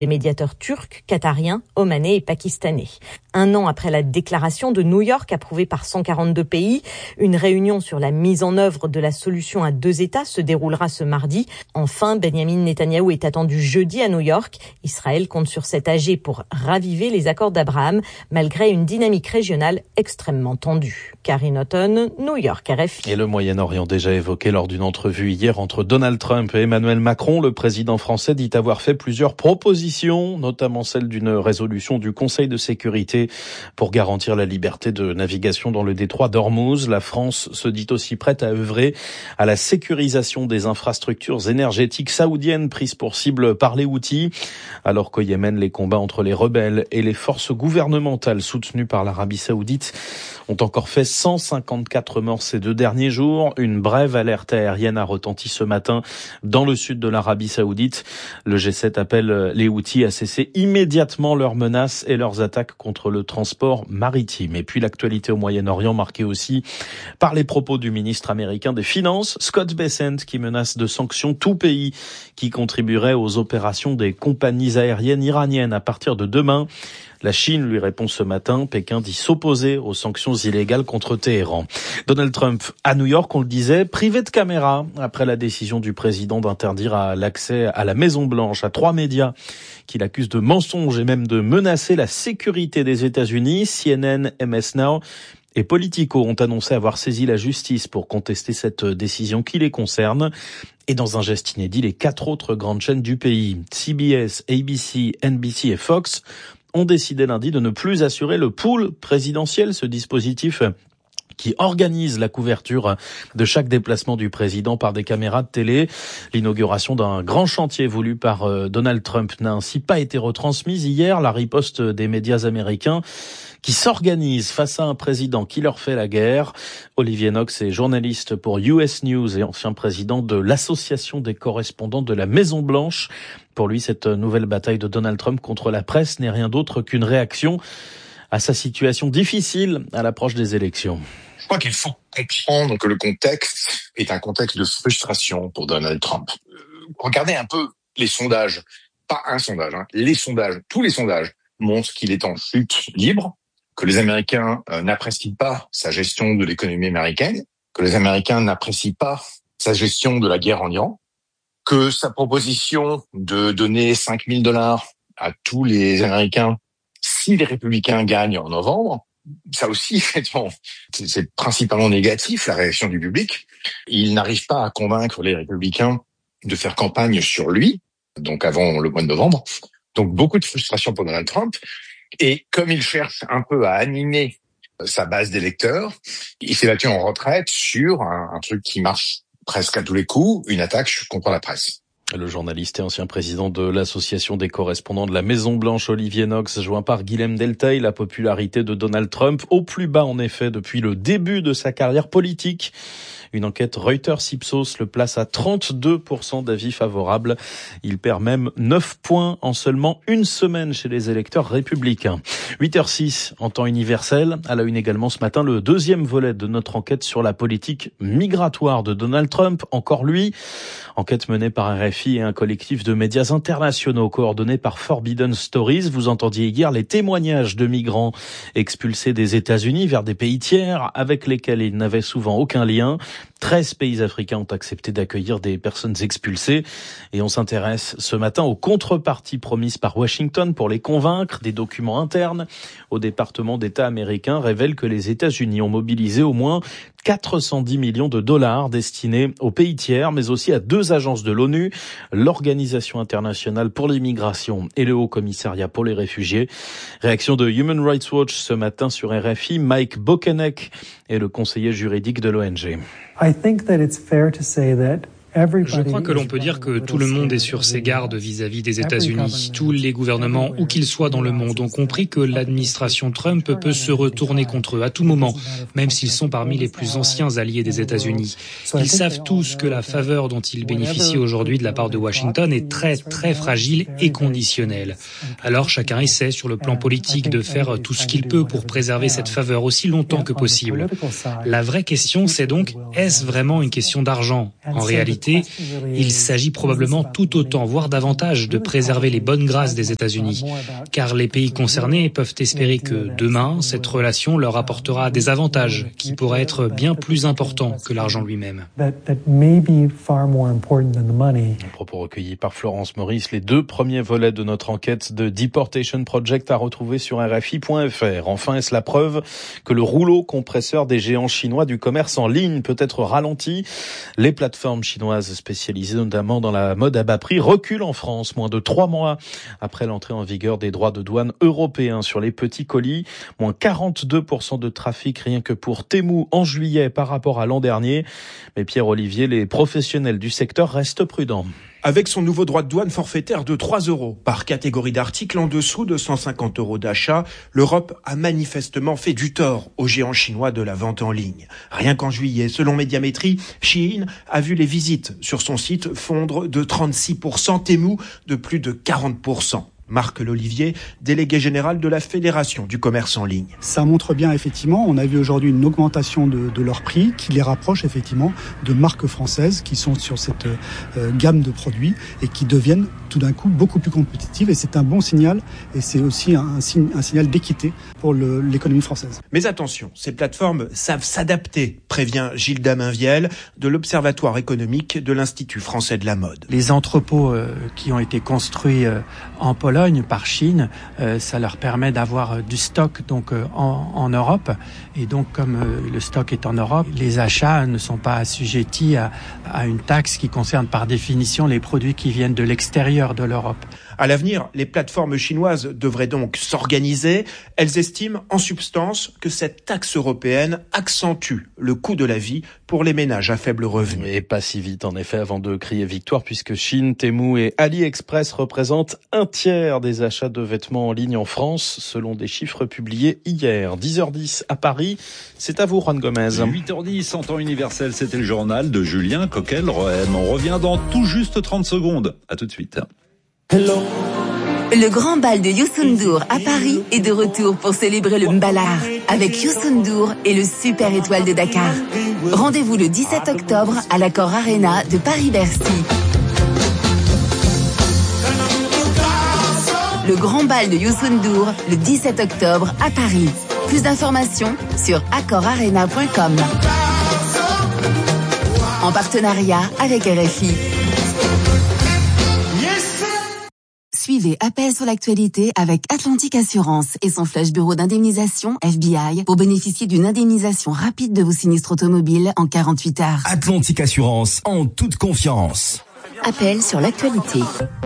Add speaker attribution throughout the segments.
Speaker 1: les médiateurs turcs, qatariens, omanais et pakistanais. 1 an après la déclaration de New York approuvée par 142 pays, une réunion sur la mise en œuvre de la solution à 2 États se déroulera ce mardi. Enfin, Benjamin Netanyahou est attendu jeudi à New York. Israël compte sur cet AG pour raviver les accords d'Abraham, malgré une dynamique régionale extrêmement tendue. Karine Houghton, New York, RFI.
Speaker 2: Et le Moyen-Orient déjà évoqué lors d'une entrevue hier entre Donald Trump et Emmanuel Macron. Le président français dit avoir fait plusieurs propositions, notamment celle d'une résolution du Conseil de sécurité pour garantir la liberté de navigation dans le détroit d'Ormuz. La France se dit aussi prête à œuvrer à la sécurisation des infrastructures énergétiques saoudiennes prises pour cible par les Houthis. Alors qu'au Yémen, les combats entre les rebelles et les forces gouvernementales soutenues par l'Arabie saoudite ont encore fait 154 morts ces 2 derniers jours. Une brève alerte aérienne a retenti ce matin dans le sud de l'Arabie saoudite. Le G7 appelle les Houthis à cesser immédiatement leurs menaces et leurs attaques contre le transport maritime. Et puis l'actualité au Moyen-Orient marquée aussi par les propos du ministre américain des Finances, Scott Bessent, qui menace de sanctions tout pays qui contribuerait aux opérations des compagnies aériennes iraniennes à partir de demain. La Chine lui répond ce matin. Pékin dit s'opposer aux sanctions illégales contre Téhéran. Donald Trump à New York, on le disait, privé de caméra après la décision du président d'interdire l'accès à la Maison-Blanche à 3 médias qu'il accuse de mensonges et même de menacer la sécurité des États-Unis. CNN, MS Now et Politico ont annoncé avoir saisi la justice pour contester cette décision qui les concerne. Et dans un geste inédit, les 4 autres grandes chaînes du pays, CBS, ABC, NBC et Fox, ont décidé lundi de ne plus assurer le pool présidentiel, ce dispositif qui organise la couverture de chaque déplacement du président par des caméras de télé. L'inauguration d'un grand chantier voulu par Donald Trump n'a ainsi pas été retransmise hier. La riposte des médias américains qui s'organisent face à un président qui leur fait la guerre. Olivier Knox est journaliste pour US News et ancien président de l'Association des correspondants de la Maison-Blanche. Pour lui, cette nouvelle bataille de Donald Trump contre la presse n'est rien d'autre qu'une réaction à sa situation difficile à l'approche des élections.
Speaker 3: Je crois qu'il faut comprendre que le contexte est un contexte de frustration pour Donald Trump. Regardez un peu les sondages, pas un sondage, les sondages, tous les sondages montrent qu'il est en chute libre, que les Américains n'apprécient pas sa gestion de l'économie américaine, que les Américains n'apprécient pas sa gestion de la guerre en Iran, que sa proposition de donner $5 000 à tous les Américains si les républicains gagnent en novembre, ça aussi, c'est principalement négatif, la réaction du public. Il n'arrive pas à convaincre les républicains de faire campagne sur lui, donc avant le mois de novembre. Donc beaucoup de frustration pour Donald Trump. Et comme il cherche un peu à animer sa base d'électeurs, il s'est battu en retraite sur un truc qui marche presque à tous les coups, une attaque contre la presse.
Speaker 2: Le journaliste et ancien président de l'Association des correspondants de la Maison-Blanche, Olivier Knox, joint par Guilhem Delteil, la popularité de Donald Trump au plus bas en effet depuis le début de sa carrière politique. Une enquête Reuters-Ipsos le place à 32% d'avis favorables. Il perd même 9 points en seulement une semaine chez les électeurs républicains. 8h06 en temps universel. À la une également ce matin, le 2e volet de notre enquête sur la politique migratoire de Donald Trump. Encore lui. Enquête menée par RFI et un collectif de médias internationaux coordonné par Forbidden Stories. Vous entendiez hier les témoignages de migrants expulsés des États-Unis vers des pays tiers avec lesquels ils n'avaient souvent aucun lien. 13 pays africains ont accepté d'accueillir des personnes expulsées. Et on s'intéresse ce matin aux contreparties promises par Washington pour les convaincre. Des documents internes au département d'État américain révèlent que les États-Unis ont mobilisé au moins 410 millions de dollars destinés aux pays tiers, mais aussi à 2 agences de l'ONU, l'Organisation internationale pour l'immigration et le Haut Commissariat pour les réfugiés. Réaction de Human Rights Watch ce matin sur RFI. Mike Bokenek est le conseiller juridique de l'ONG.
Speaker 4: Je crois que l'on peut dire que tout le monde est sur ses gardes vis-à-vis des États-Unis. Tous les gouvernements, où qu'ils soient dans le monde, ont compris que l'administration Trump peut se retourner contre eux à tout moment, même s'ils sont parmi les plus anciens alliés des États-Unis. Ils savent tous que la faveur dont ils bénéficient aujourd'hui de la part de Washington est très, très fragile et conditionnelle. Alors chacun essaie, sur le plan politique, de faire tout ce qu'il peut pour préserver cette faveur aussi longtemps que possible. La vraie question, c'est donc, est-ce vraiment une question d'argent ? En réalité, réalité, il s'agit probablement tout autant, voire davantage, de préserver les bonnes grâces des États-Unis. Car les pays concernés peuvent espérer que demain, cette relation leur apportera des avantages qui pourraient être bien plus importants que l'argent lui-même.
Speaker 2: Propos recueillis par Florence Maurice, les 2 premiers volets de notre enquête de Deportation Project à retrouver sur RFI.fr. Enfin, est-ce la preuve que le rouleau compresseur des géants chinois du commerce en ligne peut être ralenti? Les plateformes chinoises spécialisées notamment dans la mode à bas prix reculent en France, moins de 3 mois après l'entrée en vigueur des droits de douane européens sur les petits colis. Moins 42% de trafic rien que pour Temu en juillet par rapport à l'an dernier. Mais Pierre-Olivier, les professionnels du secteur restent prudents.
Speaker 5: Avec son nouveau droit de douane forfaitaire de 3 € par catégorie d'articles en dessous de 150 € d'achat, l'Europe a manifestement fait du tort aux géants chinois de la vente en ligne. Rien qu'en juillet, selon Médiamétrie, Shein a vu les visites sur son site fondre de 36%, Temu de plus de 40%. Marc Lolivier, délégué général de la Fédération du commerce en ligne.
Speaker 6: Ça montre bien effectivement, on a vu aujourd'hui une augmentation de leur prix qui les rapproche effectivement de marques françaises qui sont sur cette gamme de produits et qui deviennent tout d'un coup beaucoup plus compétitives et c'est un bon signal et c'est aussi un signal d'équité pour l'économie française.
Speaker 5: Mais attention, ces plateformes savent s'adapter, prévient Gilles Daminviel de l'Observatoire économique de l'Institut français de la mode.
Speaker 7: Les entrepôts qui ont été construits en Pologne par Chine, ça leur permet d'avoir du stock donc en Europe et donc comme le stock est en Europe, les achats ne sont pas assujettis à une taxe qui concerne par définition les produits qui viennent de l'extérieur de l'Europe.
Speaker 5: À l'avenir, les plateformes chinoises devraient donc s'organiser. Elles estiment en substance que cette taxe européenne accentue le coût de la vie pour les ménages à faible revenu.
Speaker 2: Et pas si vite en effet avant de crier victoire puisque Chine, Temu et AliExpress représentent 1/3 des achats de vêtements en ligne en France selon des chiffres publiés hier. 10h10 à Paris, c'est à vous Juan Gomez.
Speaker 8: 8h10 en temps universel, c'était le journal de Julien Coquel-Rohem. On revient dans tout juste 30 secondes. À tout de suite.
Speaker 9: Le grand bal de Youssou N'Dour à Paris est de retour pour célébrer le Mbalar avec Youssou N'Dour et le Super Étoile de Dakar. Rendez-vous le 17 octobre à l'Accor Arena de Paris-Bercy. Le grand bal de Youssou N'Dour le 17 octobre à Paris. Plus d'informations sur accorarena.com. En partenariat avec RFI. Suivez Appel sur l'actualité avec Atlantique Assurance et son flash bureau d'indemnisation FBI pour bénéficier d'une indemnisation rapide de vos sinistres automobiles en 48 heures.
Speaker 10: Atlantique Assurance, en toute confiance.
Speaker 9: Appel sur l'actualité.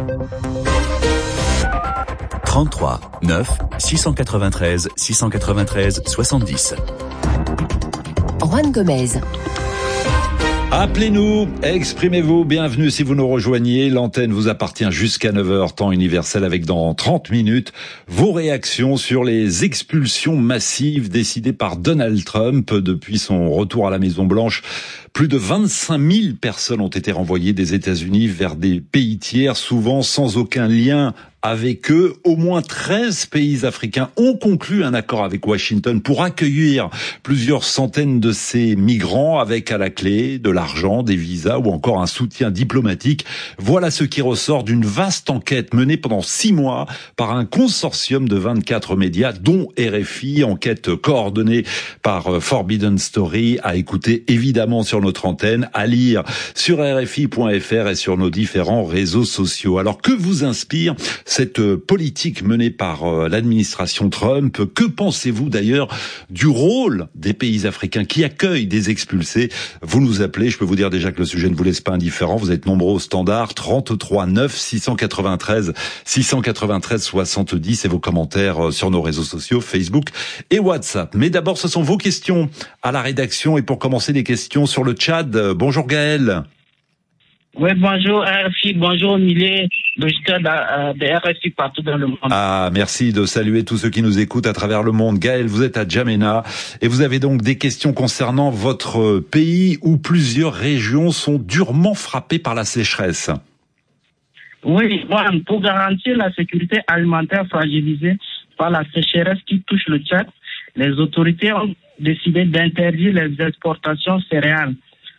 Speaker 10: 33 9 693 693 70.
Speaker 9: Juan Gomez.
Speaker 8: Appelez-nous, exprimez-vous, bienvenue si vous nous rejoignez. L'antenne vous appartient jusqu'à 9h, temps universel, avec dans 30 minutes vos réactions sur les expulsions massives décidées par Donald Trump depuis son retour à la Maison-Blanche. Plus de 25 000 personnes ont été renvoyées des États-Unis vers des pays tiers, souvent sans aucun lien avec eux. Au moins 13 pays africains ont conclu un accord avec Washington pour accueillir plusieurs centaines de ces migrants avec à la clé de l'argent, des visas ou encore un soutien diplomatique. Voilà ce qui ressort d'une vaste enquête menée pendant 6 mois par un consortium de 24 médias, dont RFI, enquête coordonnée par Forbidden Story, à écouter évidemment sur notre antenne, à lire sur RFI.fr et sur nos différents réseaux sociaux. Alors que vous inspire cette politique menée par l'administration Trump? Que pensez-vous d'ailleurs du rôle des pays africains qui accueillent des expulsés? Vous nous appelez, je peux vous dire déjà que le sujet ne vous laisse pas indifférent. Vous êtes nombreux au standard 33 9 693 70 et vos commentaires sur nos réseaux sociaux, Facebook et WhatsApp. Mais d'abord, ce sont vos questions à la rédaction et pour commencer, des questions sur le Tchad. Bonjour Gaël.
Speaker 11: Oui, bonjour RFI, bonjour milliers d'auditeurs de RFI partout dans le monde.
Speaker 8: Ah, merci de saluer tous ceux qui nous écoutent à travers le monde. Gaël, vous êtes à N'Djamena et vous avez donc des questions concernant votre pays où plusieurs régions sont durement frappées par la sécheresse.
Speaker 11: Oui, bon, pour garantir la sécurité alimentaire fragilisée par la sécheresse qui touche le Tchad, les autorités ont décidé d'interdire les exportations céréales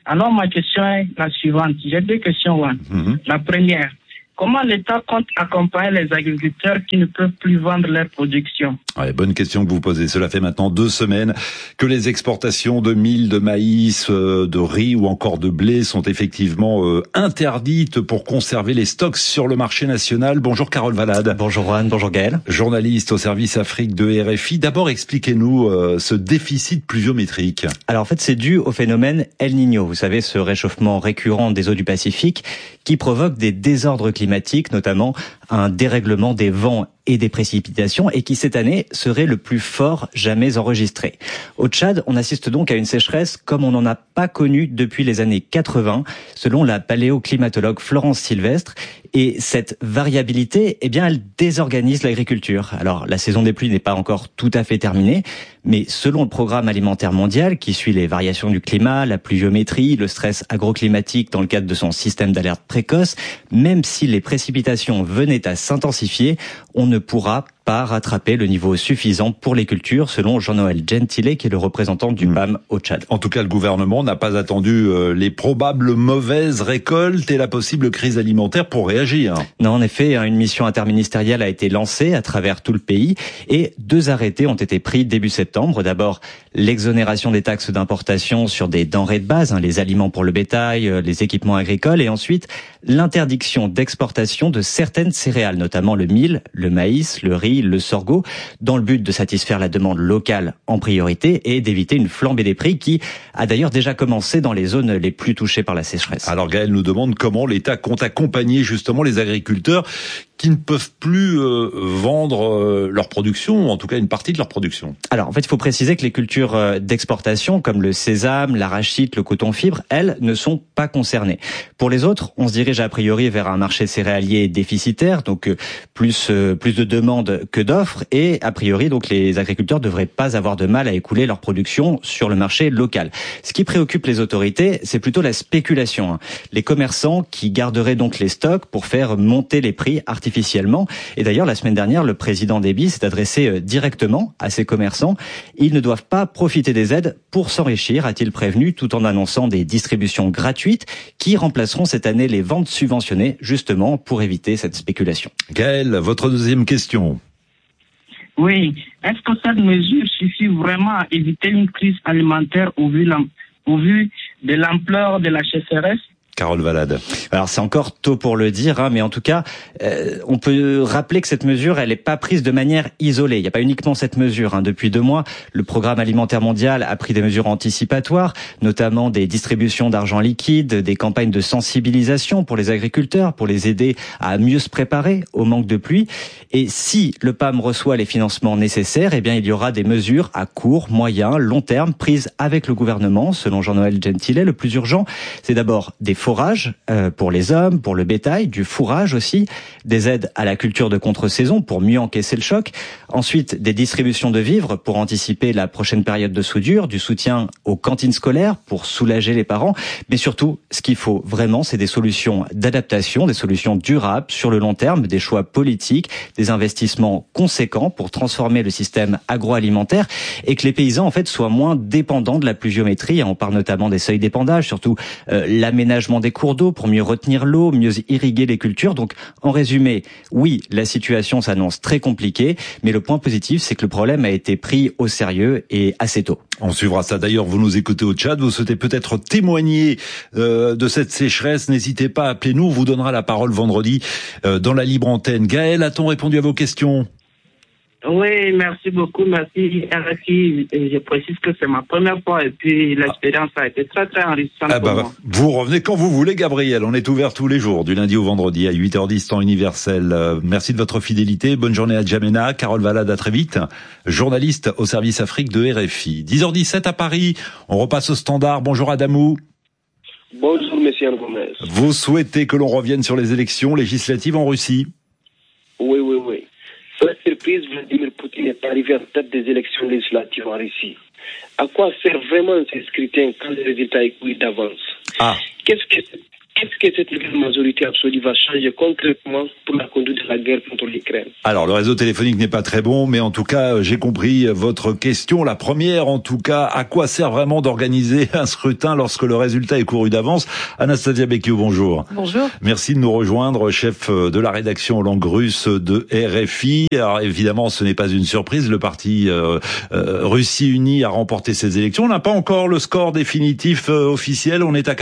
Speaker 11: Alors ma question est la suivante. J'ai 2 questions. La première, comment l'État compte accompagner les agriculteurs qui ne peuvent plus vendre leur production?
Speaker 8: Ouais, bonne question que vous posez. Cela fait maintenant 2 semaines que les exportations de mil, de maïs, de riz ou encore de blé sont effectivement interdites pour conserver les stocks sur le marché national. Bonjour Carole Valade.
Speaker 12: Bonjour Juan, bonjour Gaël.
Speaker 8: Journaliste au service Afrique de RFI. D'abord, expliquez-nous ce déficit pluviométrique.
Speaker 12: Alors en fait, c'est dû au phénomène El Niño. Vous savez, ce réchauffement récurrent des eaux du Pacifique qui provoque des désordres climatiques, notamment un dérèglement des vents et des précipitations, et qui cette année serait le plus fort jamais enregistré. Au Tchad, on assiste donc à une sécheresse comme on n'en a pas connu depuis les années 80, selon la paléoclimatologue Florence Sylvestre. Et cette variabilité, eh bien, elle désorganise l'agriculture. Alors, la saison des pluies n'est pas encore tout à fait terminée, mais selon le Programme alimentaire mondial, qui suit les variations du climat, la pluviométrie, le stress agroclimatique dans le cadre de son système d'alerte précoce, même si les précipitations venaient à s'intensifier, on ne pourra pas rattraper le niveau suffisant pour les cultures, selon Jean-Noël Gentile, qui est le représentant du PAM au Tchad.
Speaker 8: En tout cas, le gouvernement n'a pas attendu les probables mauvaises récoltes et la possible crise alimentaire pour réagir.
Speaker 12: Non, en effet, une mission interministérielle a été lancée à travers tout le pays et 2 arrêtés ont été pris début septembre. D'abord, l'exonération des taxes d'importation sur des denrées de base, les aliments pour le bétail, les équipements agricoles, et ensuite l'interdiction d'exportation de certaines céréales, notamment le mil, le maïs, le riz, le sorgho, dans le but de satisfaire la demande locale en priorité et d'éviter une flambée des prix qui a d'ailleurs déjà commencé dans les zones les plus touchées par la sécheresse.
Speaker 8: Alors Gaël nous demande comment l'État compte accompagner justement les agriculteurs qui ne peuvent plus vendre leur production, en tout cas une partie de leur production.
Speaker 12: Alors en fait, il faut préciser que les cultures d'exportation, comme le sésame, l'arachide, le coton-fibre, elles ne sont pas concernées. Pour les autres, on se dirige a priori vers un marché céréalier déficitaire, donc plus de demandes que d'offres, et a priori donc les agriculteurs devraient pas avoir de mal à écouler leur production sur le marché local. Ce qui préoccupe les autorités, c'est plutôt la spéculation. Les commerçants qui garderaient donc les stocks pour faire monter les prix artificiellement. Et d'ailleurs, la semaine dernière, le président Déby s'est adressé directement à ces commerçants. Ils ne doivent pas profiter des aides pour s'enrichir, a-t-il prévenu, tout en annonçant des distributions gratuites qui remplaceront cette année les ventes subventionnées, justement pour éviter cette spéculation.
Speaker 8: Gaël, votre deuxième question.
Speaker 11: Oui, est-ce que cette mesure suffit vraiment à éviter une crise alimentaire au vu de l'ampleur de la sécheresse?
Speaker 8: Carole Valade.
Speaker 12: Alors c'est encore tôt pour le dire, mais en tout cas, on peut rappeler que cette mesure, elle n'est pas prise de manière isolée. Il n'y a pas uniquement cette mesure. Depuis 2 mois, le Programme alimentaire mondial a pris des mesures anticipatoires, notamment des distributions d'argent liquide, des campagnes de sensibilisation pour les agriculteurs, pour les aider à mieux se préparer au manque de pluie. Et si le PAM reçoit les financements nécessaires, eh bien il y aura des mesures à court, moyen, long terme prises avec le gouvernement, selon Jean-Noël Gentile. Le plus urgent, c'est d'abord des forage pour les hommes, pour le bétail, du fourrage aussi, des aides à la culture de contre-saison pour mieux encaisser le choc, ensuite des distributions de vivres pour anticiper la prochaine période de soudure, du soutien aux cantines scolaires pour soulager les parents, mais surtout, ce qu'il faut vraiment, c'est des solutions d'adaptation, des solutions durables sur le long terme, des choix politiques, des investissements conséquents pour transformer le système agroalimentaire et que les paysans en fait soient moins dépendants de la pluviométrie. On parle notamment des seuils d'épandage, surtout l'aménagement des cours d'eau pour mieux retenir l'eau, mieux irriguer les cultures. Donc, en résumé, oui, la situation s'annonce très compliquée, mais le point positif, c'est que le problème a été pris au sérieux et assez tôt.
Speaker 8: On suivra ça. D'ailleurs, vous nous écoutez au Tchad, vous souhaitez peut-être témoigner de cette sécheresse, n'hésitez pas, appelez-nous, on vous donnera la parole vendredi dans la libre antenne. Gaël, a-t-on répondu à vos questions ?
Speaker 11: Oui, merci beaucoup, merci RFI. Je précise que c'est ma première fois et puis l'expérience a été très très enrichissante pour moi.
Speaker 8: Vous revenez quand vous voulez, Gabriel. On est ouvert tous les jours, du lundi au vendredi à 8h10 temps universel. Merci de votre fidélité. Bonne journée à Djamena. Carole Valade, à très vite. Journaliste au service Afrique de RFI. 10h17 à Paris. On repasse au standard. Bonjour Adamou.
Speaker 13: Bonjour, monsieur Gomez.
Speaker 8: Vous souhaitez que l'on revienne sur les élections législatives en Russie ?
Speaker 13: Oui. Sans surprise, Vladimir Poutine est arrivé en tête des élections législatives en Russie. À quoi sert vraiment ces scrutins quand le résultat est cuit d'avance ?
Speaker 8: Ah.
Speaker 13: Qu'est-ce est-ce que cette nouvelle majorité absolue va changer concrètement pour la conduite de la guerre contre l'Ukraine?
Speaker 8: Alors, le réseau téléphonique n'est pas très bon, mais en tout cas, j'ai compris votre question. La première, en tout cas, à quoi sert vraiment d'organiser un scrutin lorsque le résultat est couru d'avance? Anastasia Becchio, bonjour.
Speaker 14: Bonjour.
Speaker 8: Merci de nous rejoindre, chef de la rédaction en langue russe de RFI. Alors, évidemment, ce n'est pas une surprise. Le parti Russie Unie a remporté ces élections. On n'a pas encore le score définitif officiel. On est à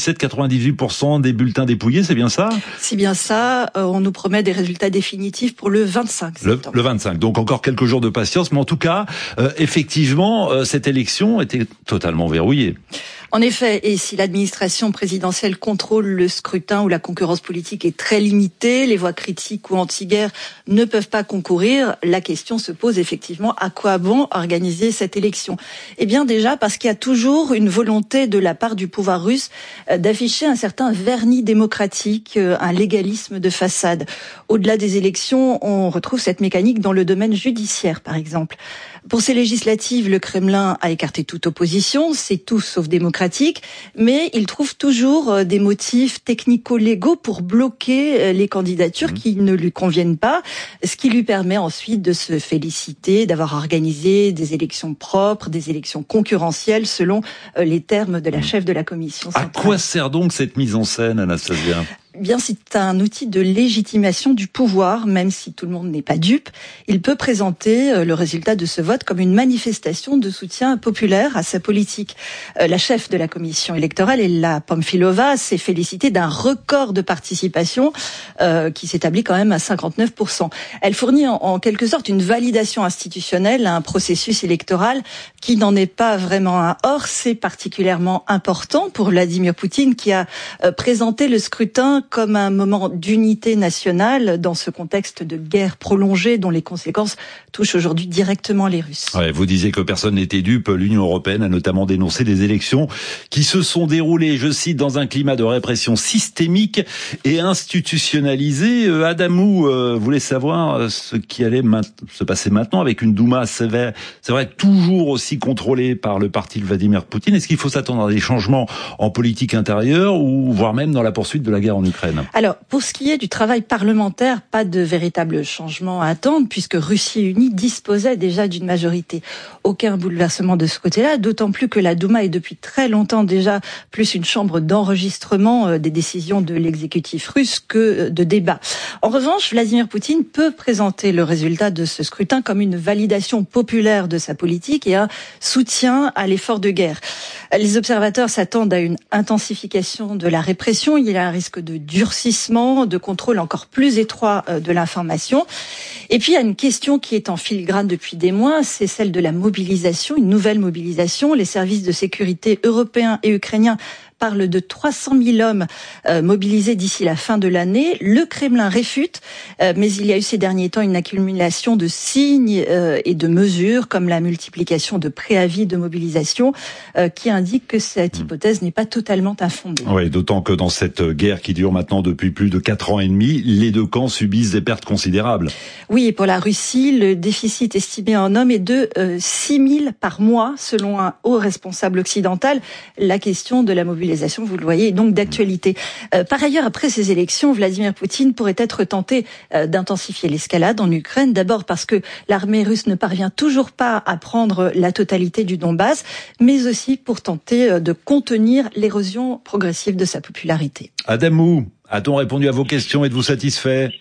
Speaker 8: 97-98% des bulletins dépouillés, c'est bien ça?
Speaker 14: C'est bien ça. On nous promet des résultats définitifs pour le 25 septembre.
Speaker 8: Le 25. Donc encore quelques jours de patience. Mais en tout cas, effectivement, cette élection était totalement verrouillée.
Speaker 14: En effet, et si l'administration présidentielle contrôle le scrutin où la concurrence politique est très limitée, les voix critiques ou anti-guerre ne peuvent pas concourir, la question se pose effectivement à quoi bon organiser cette élection? Eh bien déjà parce qu'il y a toujours une volonté de la part du pouvoir russe d'afficher un certain vernis démocratique, un légalisme de façade. Au-delà des élections, on retrouve cette mécanique dans le domaine judiciaire, par exemple. Pour ces législatives, le Kremlin a écarté toute opposition, c'est tout sauf démocratique, mais il trouve toujours des motifs technico-légaux pour bloquer les candidatures qui ne lui conviennent pas, ce qui lui permet ensuite de se féliciter d'avoir organisé des élections propres, des élections concurrentielles selon les termes de la chef de la commission centrale.
Speaker 8: À quoi sert donc cette mise en scène, Anastasia?
Speaker 14: Bien, c'est un outil de légitimation du pouvoir, même si tout le monde n'est pas dupe. Il peut présenter le résultat de ce vote comme une manifestation de soutien populaire à sa politique. La chef de la commission électorale, Ella Pamfilova, s'est félicitée d'un record de participation qui s'établit quand même à 59%. Elle fournit en quelque sorte une validation institutionnelle à un processus électoral qui n'en est pas vraiment un. Or, c'est particulièrement important pour Vladimir Poutine qui a présenté le scrutin comme un moment d'unité nationale dans ce contexte de guerre prolongée dont les conséquences touchent aujourd'hui directement les Russes.
Speaker 8: Ouais, vous disiez que personne n'était dupe. L'Union européenne a notamment dénoncé des élections qui se sont déroulées, je cite, dans un climat de répression systémique et institutionnalisé. Adamou voulait savoir ce qui allait se passer maintenant avec une Douma sévère. C'est vrai, toujours aussi contrôlée par le parti de Vladimir Poutine. Est-ce qu'il faut s'attendre à des changements en politique intérieure ou voire même dans la poursuite de la guerre en Ukraine?
Speaker 14: Alors, pour ce qui est du travail parlementaire, pas de véritable changement à attendre puisque Russie Unie disposait déjà d'une majorité. Aucun bouleversement de ce côté-là, d'autant plus que la Douma est depuis très longtemps déjà plus une chambre d'enregistrement des décisions de l'exécutif russe que de débat. En revanche, Vladimir Poutine peut présenter le résultat de ce scrutin comme une validation populaire de sa politique et un soutien à l'effort de guerre. Les observateurs s'attendent à une intensification de la répression. Il y a un risque de durcissement, de contrôle encore plus étroit de l'information. Et puis, il y a une question qui est en filigrane depuis des mois, c'est celle de la mobilisation, une nouvelle mobilisation. Les services de sécurité européens et ukrainiens parle de 300 000 hommes mobilisés d'ici la fin de l'année. Le Kremlin réfute, mais il y a eu ces derniers temps une accumulation de signes et de mesures, comme la multiplication de préavis de mobilisation, qui indiquent que cette hypothèse n'est pas totalement infondée.
Speaker 8: Oui, d'autant que dans cette guerre qui dure maintenant depuis plus de 4 ans et demi, les deux camps subissent des pertes considérables.
Speaker 14: Oui, et pour la Russie, le déficit estimé en hommes est de 6 000 par mois, selon un haut responsable occidental. La question de la mobilisation, vous le voyez, est donc d'actualité. Par ailleurs, après ces élections, Vladimir Poutine pourrait être tenté d'intensifier l'escalade en Ukraine. D'abord parce que l'armée russe ne parvient toujours pas à prendre la totalité du Donbass, mais aussi pour tenter de contenir l'érosion progressive de sa popularité.
Speaker 8: Adamou, a-t-on répondu à vos questions? Êtes-vous satisfait?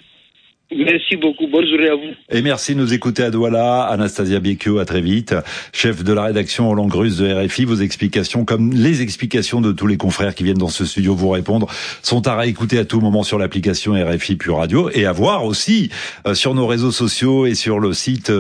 Speaker 13: Merci beaucoup. Bonne journée à vous.
Speaker 8: Et merci de nous écouter à Douala. Anastasia Becchio, à très vite. Chef de la rédaction en langue russe de RFI, vos explications, comme les explications de tous les confrères qui viennent dans ce studio vous répondre, sont à réécouter à tout moment sur l'application RFI Pure Radio et à voir aussi sur nos réseaux sociaux et sur le site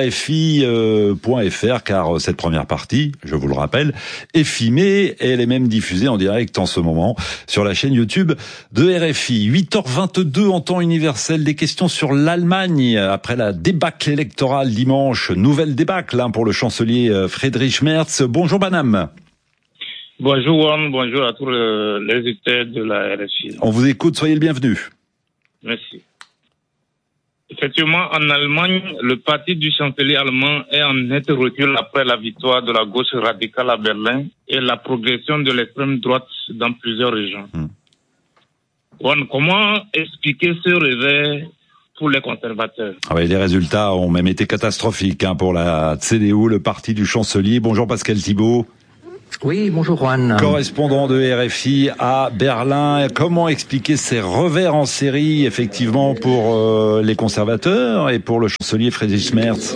Speaker 8: rfi.fr, car cette première partie, je vous le rappelle, est filmée et elle est même diffusée en direct en ce moment sur la chaîne YouTube de RFI. 8h22 en temps universel, des questions sur l'Allemagne après la débâcle électorale dimanche. Nouvelle débâcle pour le chancelier Friedrich Merz. Bonjour madame.
Speaker 15: Bonjour Juan, bonjour à tous les auditeurs de la RFI.
Speaker 8: On vous écoute, soyez le bienvenu.
Speaker 15: Merci. Effectivement, en Allemagne, le parti du chancelier allemand est en net recul après la victoire de la gauche radicale à Berlin et la progression de l'extrême droite dans plusieurs régions. Comment expliquer ce revers pour les conservateurs?
Speaker 8: Les résultats ont même été catastrophiques pour la CDU, le parti du chancelier. Bonjour Pascal Thibault.
Speaker 16: Oui, bonjour Juan.
Speaker 8: Correspondant de RFI à Berlin. Comment expliquer ces revers en série, effectivement, pour les conservateurs et pour le chancelier Friedrich Merz?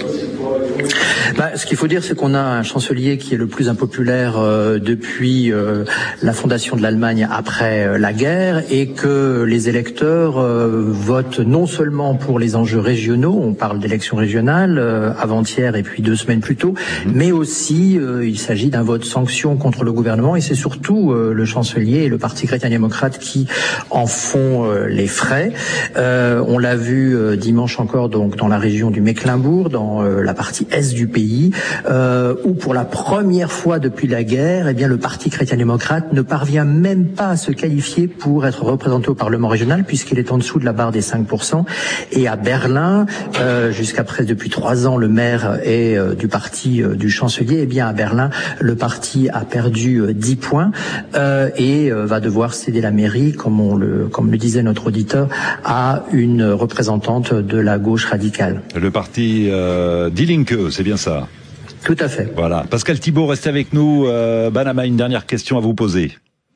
Speaker 16: Ce qu'il faut dire, c'est qu'on a un chancelier qui est le plus impopulaire depuis la fondation de l'Allemagne après la guerre, et que les électeurs votent non seulement pour les enjeux régionaux, on parle d'élections régionales avant-hier et puis 2 semaines plus tôt, mais aussi il s'agit d'un vote sanction contre le gouvernement, et c'est surtout le chancelier et le Parti chrétien-démocrate qui en font les frais. On l'a vu dimanche encore donc dans la région du Mecklembourg, dans la partie est du pays, où pour la première fois depuis la guerre, le Parti chrétien-démocrate ne parvient même pas à se qualifier pour être représenté au Parlement régional, puisqu'il est en dessous de la barre des 5%. Et à Berlin, jusqu'à près depuis 3 ans, le maire est du parti du chancelier. À Berlin, le parti a perdu 10 points et va devoir céder la mairie, comme le disait notre auditeur, à une représentante de la gauche radicale.
Speaker 8: Le parti Die Linke, c'est bien ça?
Speaker 16: Tout à fait.
Speaker 8: Voilà. Pascal Thibault, restez avec nous. Banam a une dernière question à vous poser.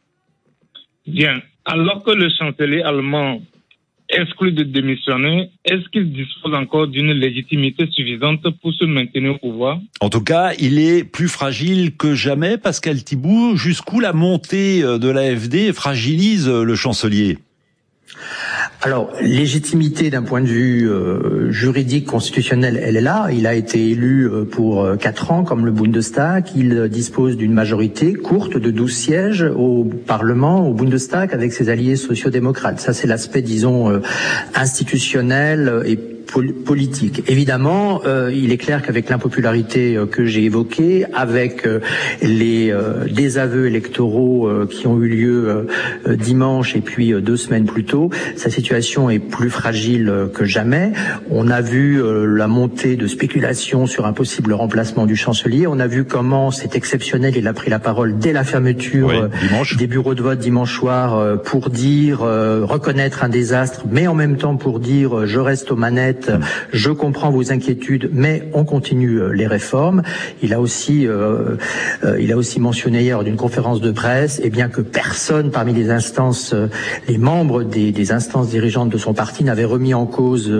Speaker 15: Bien. Alors que le chancelier allemand exclut de démissionner, est-ce qu'il dispose encore d'une légitimité suffisante pour se maintenir au pouvoir?
Speaker 8: En tout cas, il est plus fragile que jamais, Pascal Thibault. Jusqu'où la montée de l'AfD fragilise le chancelier?
Speaker 16: Alors, légitimité d'un point de vue juridique, constitutionnel, elle est là. Il a été élu pour 4 ans, comme le Bundestag. Il dispose d'une majorité courte de 12 sièges au Parlement, au Bundestag, avec ses alliés sociaux-démocrates. Ça, c'est l'aspect, disons, institutionnel et politique. Évidemment, il est clair qu'avec l'impopularité que j'ai évoquée, avec les désaveux électoraux qui ont eu lieu dimanche et puis 2 semaines plus tôt, sa situation est plus fragile que jamais. On a vu la montée de spéculations sur un possible remplacement du chancelier. On a vu comment c'est exceptionnel. Il a pris la parole dès la fermeture des bureaux de vote dimanche soir pour dire, reconnaître un désastre, mais en même temps pour dire je reste aux manettes. Je comprends vos inquiétudes, mais on continue les réformes. Il a aussi mentionné hier d'une conférence de presse, que personne parmi les instances, les membres des instances dirigeantes de son parti n'avait remis en cause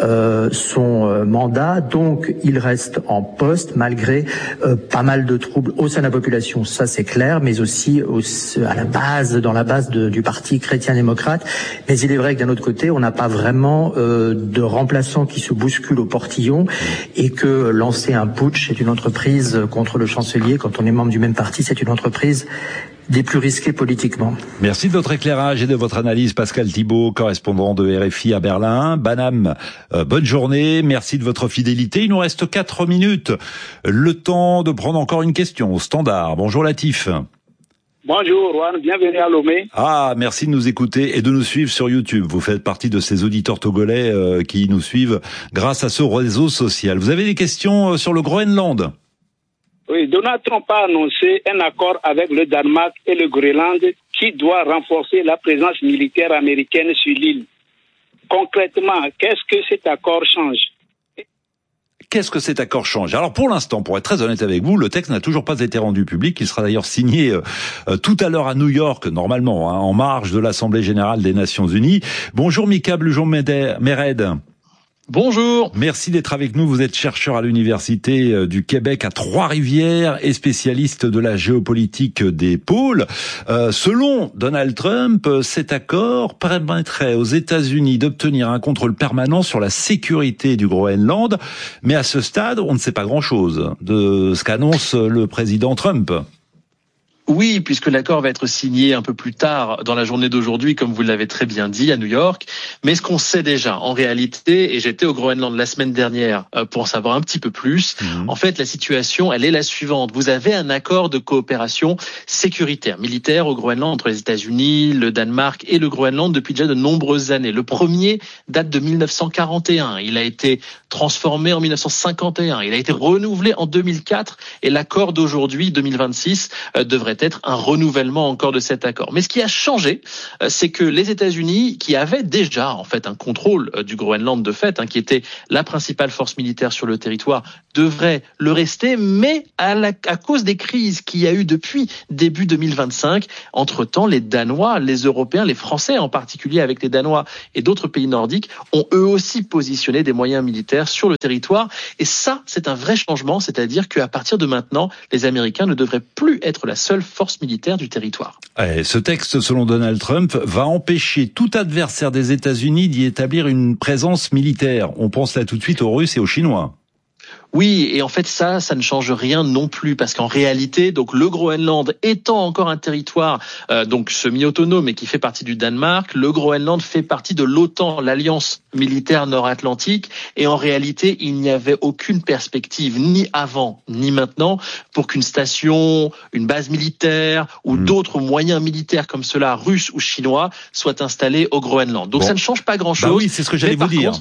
Speaker 16: son mandat. Donc, il reste en poste malgré pas mal de troubles au sein de la population. Ça, c'est clair, mais aussi dans la base du parti chrétien-démocrate. Mais il est vrai que d'un autre côté, on n'a pas vraiment de remplacement qui se bouscule au portillon, et que lancer un putsch est une entreprise contre le chancelier, quand on est membre du même parti, c'est une entreprise des plus risquées politiquement.
Speaker 8: Merci de votre éclairage et de votre analyse, Pascal Thibault, correspondant de RFI à Berlin. Banam, bonne journée, merci de votre fidélité. Il nous reste 4 minutes. Le temps de prendre encore une question au standard. Bonjour Latif.
Speaker 17: Bonjour Juan, bienvenue à Lomé.
Speaker 8: Merci de nous écouter et de nous suivre sur YouTube. Vous faites partie de ces auditeurs togolais qui nous suivent grâce à ce réseau social. Vous avez des questions sur le Groenland?
Speaker 17: Oui, Donald Trump a annoncé un accord avec le Danemark et le Groenland qui doit renforcer la présence militaire américaine sur l'île. Concrètement, qu'est-ce que cet accord change?
Speaker 8: Qu'est-ce que cet accord change? Alors pour l'instant, pour être très honnête avec vous, le texte n'a toujours pas été rendu public. Il sera d'ailleurs signé tout à l'heure à New York, normalement, en marge de l'Assemblée générale des Nations Unies. Bonjour Mika Blujon-Mered.
Speaker 18: Bonjour.
Speaker 8: Merci d'être avec nous. Vous êtes chercheur à l'Université du Québec à Trois-Rivières et spécialiste de la géopolitique des pôles. Selon Donald Trump, cet accord permettrait aux États-Unis d'obtenir un contrôle permanent sur la sécurité du Groenland. Mais à ce stade, on ne sait pas grand-chose de ce qu'annonce le président Trump.
Speaker 18: Oui, puisque l'accord va être signé un peu plus tard dans la journée d'aujourd'hui, comme vous l'avez très bien dit, à New York. Mais ce qu'on sait déjà, en réalité, et j'étais au Groenland la semaine dernière pour en savoir un petit peu plus, en fait, la situation, elle est la suivante. Vous avez un accord de coopération sécuritaire, militaire au Groenland entre les États-Unis, le Danemark et le Groenland depuis déjà de nombreuses années. Le premier date de 1941. Il a été transformé en 1951. Il a été renouvelé en 2004 et l'accord d'aujourd'hui, 2026, devrait peut-être un renouvellement encore de cet accord. Mais ce qui a changé, c'est que les États-Unis, qui avaient déjà en fait un contrôle du Groenland de fait, qui était la principale force militaire sur le territoire, devraient le rester, mais à cause des crises qu'il y a eu depuis début 2025, entre-temps, les Danois, les Européens, les Français en particulier avec les Danois et d'autres pays nordiques, ont eux aussi positionné des moyens militaires sur le territoire. Et ça, c'est un vrai changement, c'est-à-dire qu'à partir de maintenant, les Américains ne devraient plus être la seule force militaire du territoire.
Speaker 8: Ce texte, selon Donald Trump, va empêcher tout adversaire des États-Unis d'y établir une présence militaire. On pense là tout de suite aux Russes et aux Chinois.
Speaker 18: Oui, et en fait ça ne change rien non plus, parce qu'en réalité, donc le Groenland étant encore un territoire donc semi-autonome et qui fait partie du Danemark, le Groenland fait partie de l'OTAN, l'alliance militaire nord-atlantique, et en réalité, il n'y avait aucune perspective, ni avant ni maintenant, pour qu'une station, une base militaire ou d'autres moyens militaires comme cela, russes ou chinois, soient installés au Groenland. Donc ça ne change pas grand-chose.
Speaker 8: Bah oui, c'est ce que j'allais vous dire.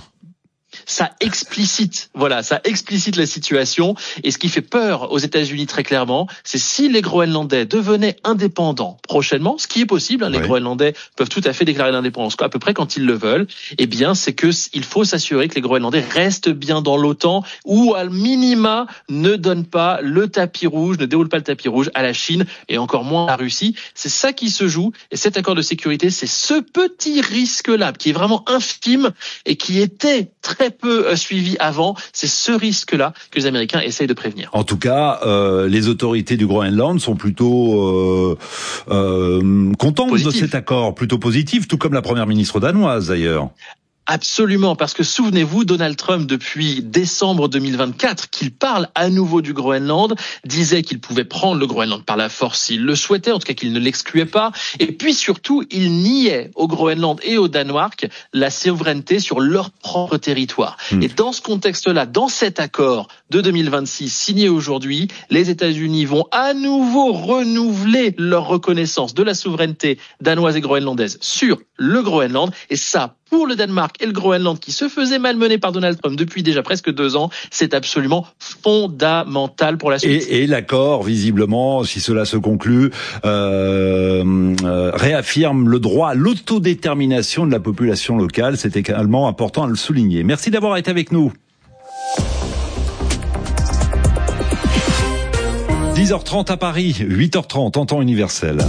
Speaker 18: Ça explicite la situation, et ce qui fait peur aux États-Unis très clairement, c'est si les Groenlandais devenaient indépendants prochainement, ce qui est possible, les Groenlandais peuvent tout à fait déclarer l'indépendance à peu près quand ils le veulent, eh bien c'est que il faut s'assurer que les Groenlandais restent bien dans l'OTAN, ou à minima ne déroulent pas le tapis rouge à la Chine et encore moins à la Russie. C'est ça qui se joue, et cet accord de sécurité, c'est ce petit risque-là qui est vraiment infime et qui était très peu suivi avant. C'est ce risque-là que les Américains essayent de prévenir.
Speaker 8: En tout cas, les autorités du Groenland sont plutôt contentes de cet accord, plutôt positif, tout comme la première ministre danoise d'ailleurs.
Speaker 18: Absolument, parce que souvenez-vous, Donald Trump, depuis décembre 2024, qu'il parle à nouveau du Groenland, disait qu'il pouvait prendre le Groenland par la force s'il le souhaitait, en tout cas qu'il ne l'excluait pas, et puis surtout, il niait au Groenland et au Danemark la souveraineté sur leur propre territoire. Et dans ce contexte-là, dans cet accord de 2026 signé aujourd'hui, les États-Unis vont à nouveau renouveler leur reconnaissance de la souveraineté danoise et groenlandaise sur le Groenland, et ça, pour le Danemark et le Groenland, qui se faisaient malmener par Donald Trump depuis déjà presque 2 ans, c'est absolument fondamental pour la suite.
Speaker 8: Et l'accord, visiblement, si cela se conclut, réaffirme le droit à l'autodétermination de la population locale. C'est également important à le souligner. Merci d'avoir été avec nous. 10h30 à Paris, 8h30 en temps universel.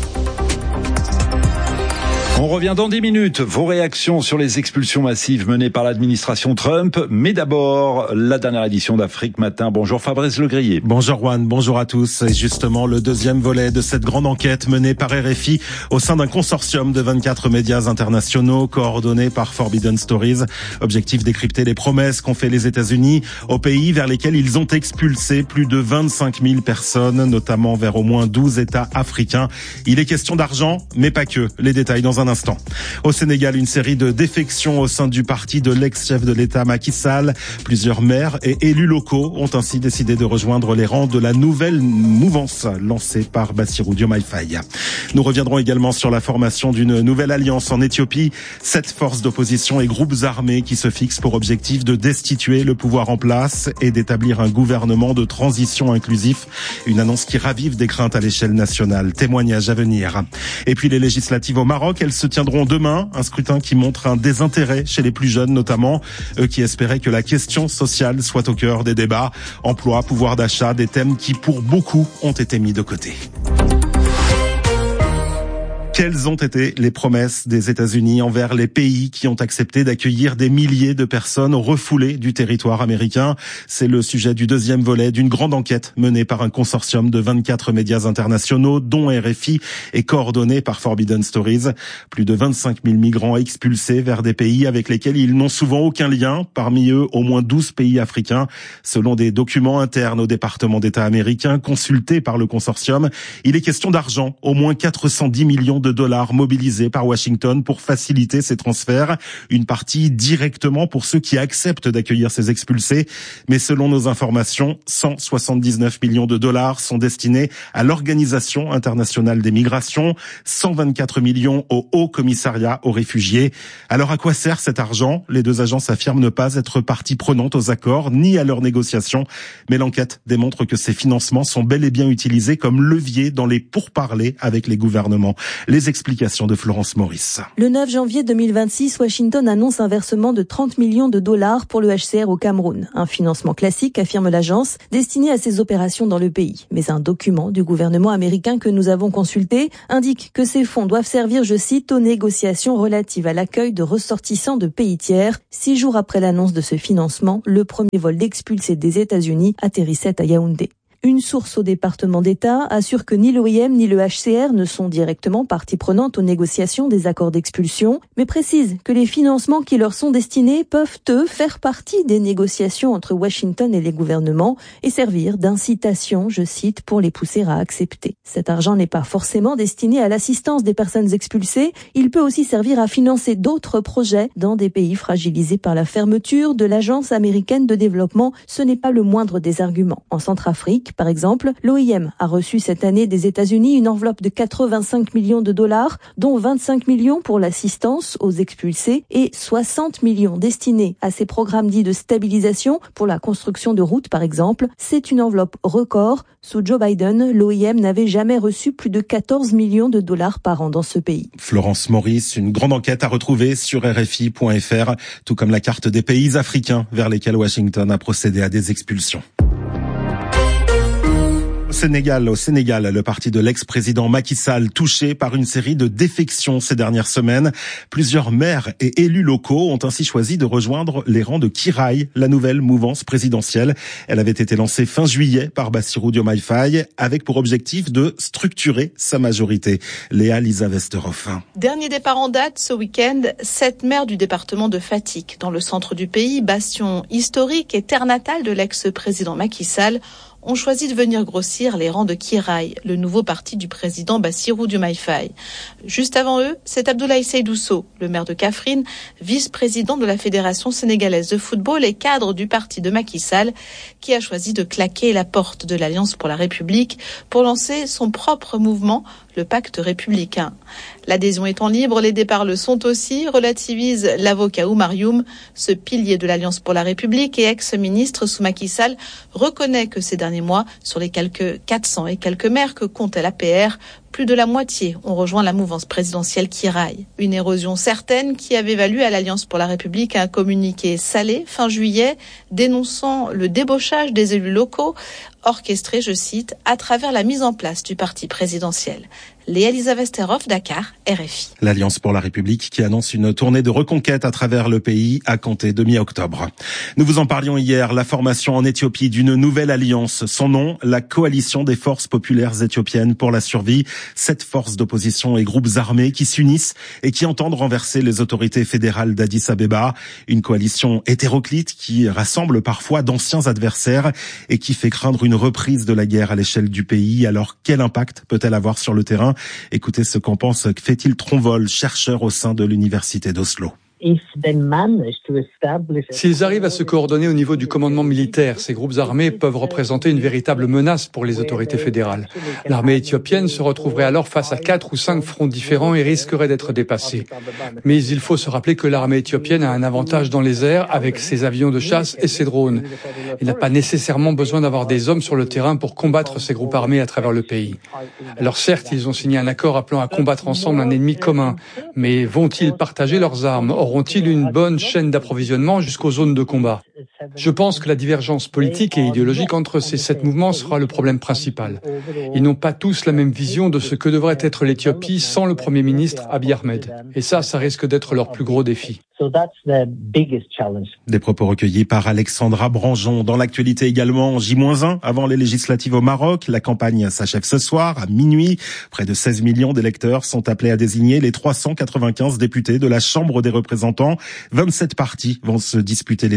Speaker 8: On revient dans 10 minutes. Vos réactions sur les expulsions massives menées par l'administration Trump. Mais d'abord, la dernière édition d'Afrique Matin. Bonjour Fabrice Legrier.
Speaker 19: Bonjour Juan, bonjour à tous. Et justement, le deuxième volet de cette grande enquête menée par RFI au sein d'un consortium de 24 médias internationaux coordonnés par Forbidden Stories. Objectif: décrypter les promesses qu'ont fait les États-Unis aux pays vers lesquels ils ont expulsé plus de 25 000 personnes, notamment vers au moins 12 États africains. Il est question d'argent, mais pas que. Les détails dans un instant. Au Sénégal, une série de défections au sein du parti de l'ex-chef de l'État Macky Sall. Plusieurs maires et élus locaux ont ainsi décidé de rejoindre les rangs de la nouvelle mouvance lancée par Bassirou Diomaye Faye. Nous reviendrons également sur la formation d'une nouvelle alliance en Éthiopie. 7 forces d'opposition et groupes armés qui se fixent pour objectif de destituer le pouvoir en place et d'établir un gouvernement de transition inclusif. Une annonce qui ravive des craintes à l'échelle nationale. Témoignage à venir. Et puis les législatives au Maroc, elles se tiendront demain. Un scrutin qui montre un désintérêt chez les plus jeunes notamment, eux qui espéraient que la question sociale soit au cœur des débats. Emploi, pouvoir d'achat, des thèmes qui pour beaucoup ont été mis de côté. Quelles ont été les promesses des États-Unis envers les pays qui ont accepté d'accueillir des milliers de personnes refoulées du territoire américain? C'est le sujet du deuxième volet d'une grande enquête menée par un consortium de 24 médias internationaux, dont RFI, et coordonnée par Forbidden Stories. Plus de 25 000 migrants expulsés vers des pays avec lesquels ils n'ont souvent aucun lien. Parmi eux, au moins 12 pays africains. Selon des documents internes au département d'État américain consultés par le consortium, il est question d'argent. Au moins 410 millions de dollars mobilisés par Washington pour faciliter ces transferts. Une partie directement pour ceux qui acceptent d'accueillir ces expulsés. Mais selon nos informations, 179 millions de dollars sont destinés à l'Organisation internationale des migrations, 124 millions au Haut Commissariat aux réfugiés. Alors à quoi sert cet argent ? Les deux agences affirment ne pas être partie prenante aux accords ni à leurs négociations. Mais l'enquête démontre que ces financements sont bel et bien utilisés comme levier dans les pourparlers avec les gouvernements. Les explications de Florence Maurice.
Speaker 20: Le 9 janvier 2026, Washington annonce un versement de 30 millions de dollars pour le HCR au Cameroun. Un financement classique, affirme l'agence, destiné à ses opérations dans le pays. Mais un document du gouvernement américain que nous avons consulté indique que ces fonds doivent servir, je cite, aux négociations relatives à l'accueil de ressortissants de pays tiers. 6 jours après l'annonce de ce financement, le premier vol d'expulsés des États-Unis atterrissait à Yaoundé. Une source au département d'État assure que ni l'OIM ni le HCR ne sont directement partie prenante aux négociations des accords d'expulsion, mais précise que les financements qui leur sont destinés peuvent, eux, faire partie des négociations entre Washington et les gouvernements et servir d'incitation, je cite, pour les pousser à accepter. Cet argent n'est pas forcément destiné à l'assistance des personnes expulsées, il peut aussi servir à financer d'autres projets dans des pays fragilisés par la fermeture de l'Agence américaine de développement. Ce n'est pas le moindre des arguments. En Centrafrique, par exemple, l'OIM a reçu cette année des États-Unis une enveloppe de 85 millions de dollars, dont 25 millions pour l'assistance aux expulsés et 60 millions destinés à ces programmes dits de stabilisation pour la construction de routes, par exemple. C'est une enveloppe record. Sous Joe Biden, l'OIM n'avait jamais reçu plus de 14 millions de dollars par an dans ce pays.
Speaker 19: Florence Maurice, une grande enquête à retrouver sur RFI.fr, tout comme la carte des pays africains vers lesquels Washington a procédé à des expulsions. Au Sénégal, le parti de l'ex-président Macky Sall touché par une série de défections ces dernières semaines. Plusieurs maires et élus locaux ont ainsi choisi de rejoindre les rangs de Kiraï, la nouvelle mouvance présidentielle. Elle avait été lancée fin juillet par Bassirou Diomaye Faye, avec pour objectif de structurer sa majorité. Léa Lisa Westerhoff.
Speaker 21: Dernier départ en date ce week-end, 7 maires du département de Fatick, dans le centre du pays, bastion historique et terre natale de l'ex-président Macky Sall, ont choisi de venir grossir les rangs de Kiraï, le nouveau parti du président Bassirou Diomaye Faye. Juste avant eux, c'est Abdoulaye Seydou Sow, le maire de Kaffrine, vice-président de la Fédération sénégalaise de football et cadre du parti de Macky Sall, qui a choisi de claquer la porte de l'Alliance pour la République pour lancer son propre mouvement, le pacte républicain. L'adhésion étant libre, les départs le sont aussi, relativise l'avocat Oumar Youm. Ce pilier de l'Alliance pour la République et ex-ministre sous Macky Sall reconnaît que ces derniers mois, sur les quelques 400 et quelques maires que compte l'APR, plus de la moitié ont rejoint la mouvance présidentielle Kiraï. Une érosion certaine qui avait valu à l'Alliance pour la République un communiqué salé fin juillet dénonçant le débauchage des élus locaux orchestré, je cite, à travers la mise en place du parti présidentiel. Léa Lisa Westerhoff, Dakar, RFI.
Speaker 19: L'Alliance pour la République qui annonce une tournée de reconquête à travers le pays à compter de mi-octobre. Nous vous en parlions hier, la formation en Éthiopie d'une nouvelle alliance. Son nom, la Coalition des forces populaires éthiopiennes pour la survie. 7 forces d'opposition et groupes armés qui s'unissent et qui entendent renverser les autorités fédérales d'Addis Abeba. Une coalition hétéroclite qui rassemble parfois d'anciens adversaires et qui fait craindre une reprise de la guerre à l'échelle du pays. Alors, quel impact peut-elle avoir sur le terrain ? Écoutez ce qu'en pense Kfetil Tronvol, chercheur au sein de l'université d'Oslo.
Speaker 22: S'ils arrivent à se coordonner au niveau du commandement militaire, ces groupes armés peuvent représenter une véritable menace pour les autorités fédérales. L'armée éthiopienne se retrouverait alors face à 4 ou 5 fronts différents et risquerait d'être dépassée. Mais il faut se rappeler que l'armée éthiopienne a un avantage dans les airs avec ses avions de chasse et ses drones. Il n'a pas nécessairement besoin d'avoir des hommes sur le terrain pour combattre ces groupes armés à travers le pays. Alors certes, ils ont signé un accord appelant à combattre ensemble un ennemi commun, mais vont-ils partager leurs armes ? Auront-ils une bonne chaîne d'approvisionnement jusqu'aux zones de combat ? Je pense que la divergence politique et idéologique entre ces 7 mouvements sera le problème principal. Ils n'ont pas tous la même vision de ce que devrait être l'Éthiopie sans le Premier ministre Abiy Ahmed. Et ça risque d'être leur plus gros défi.
Speaker 19: Des propos recueillis par Alexandra Branjon. Dans l'actualité également, J-1 avant les législatives au Maroc. La campagne s'achève ce soir à minuit. Près de 16 millions d'électeurs sont appelés à désigner les 395 députés de la Chambre des représentants. 27 partis vont se disputer les sièges.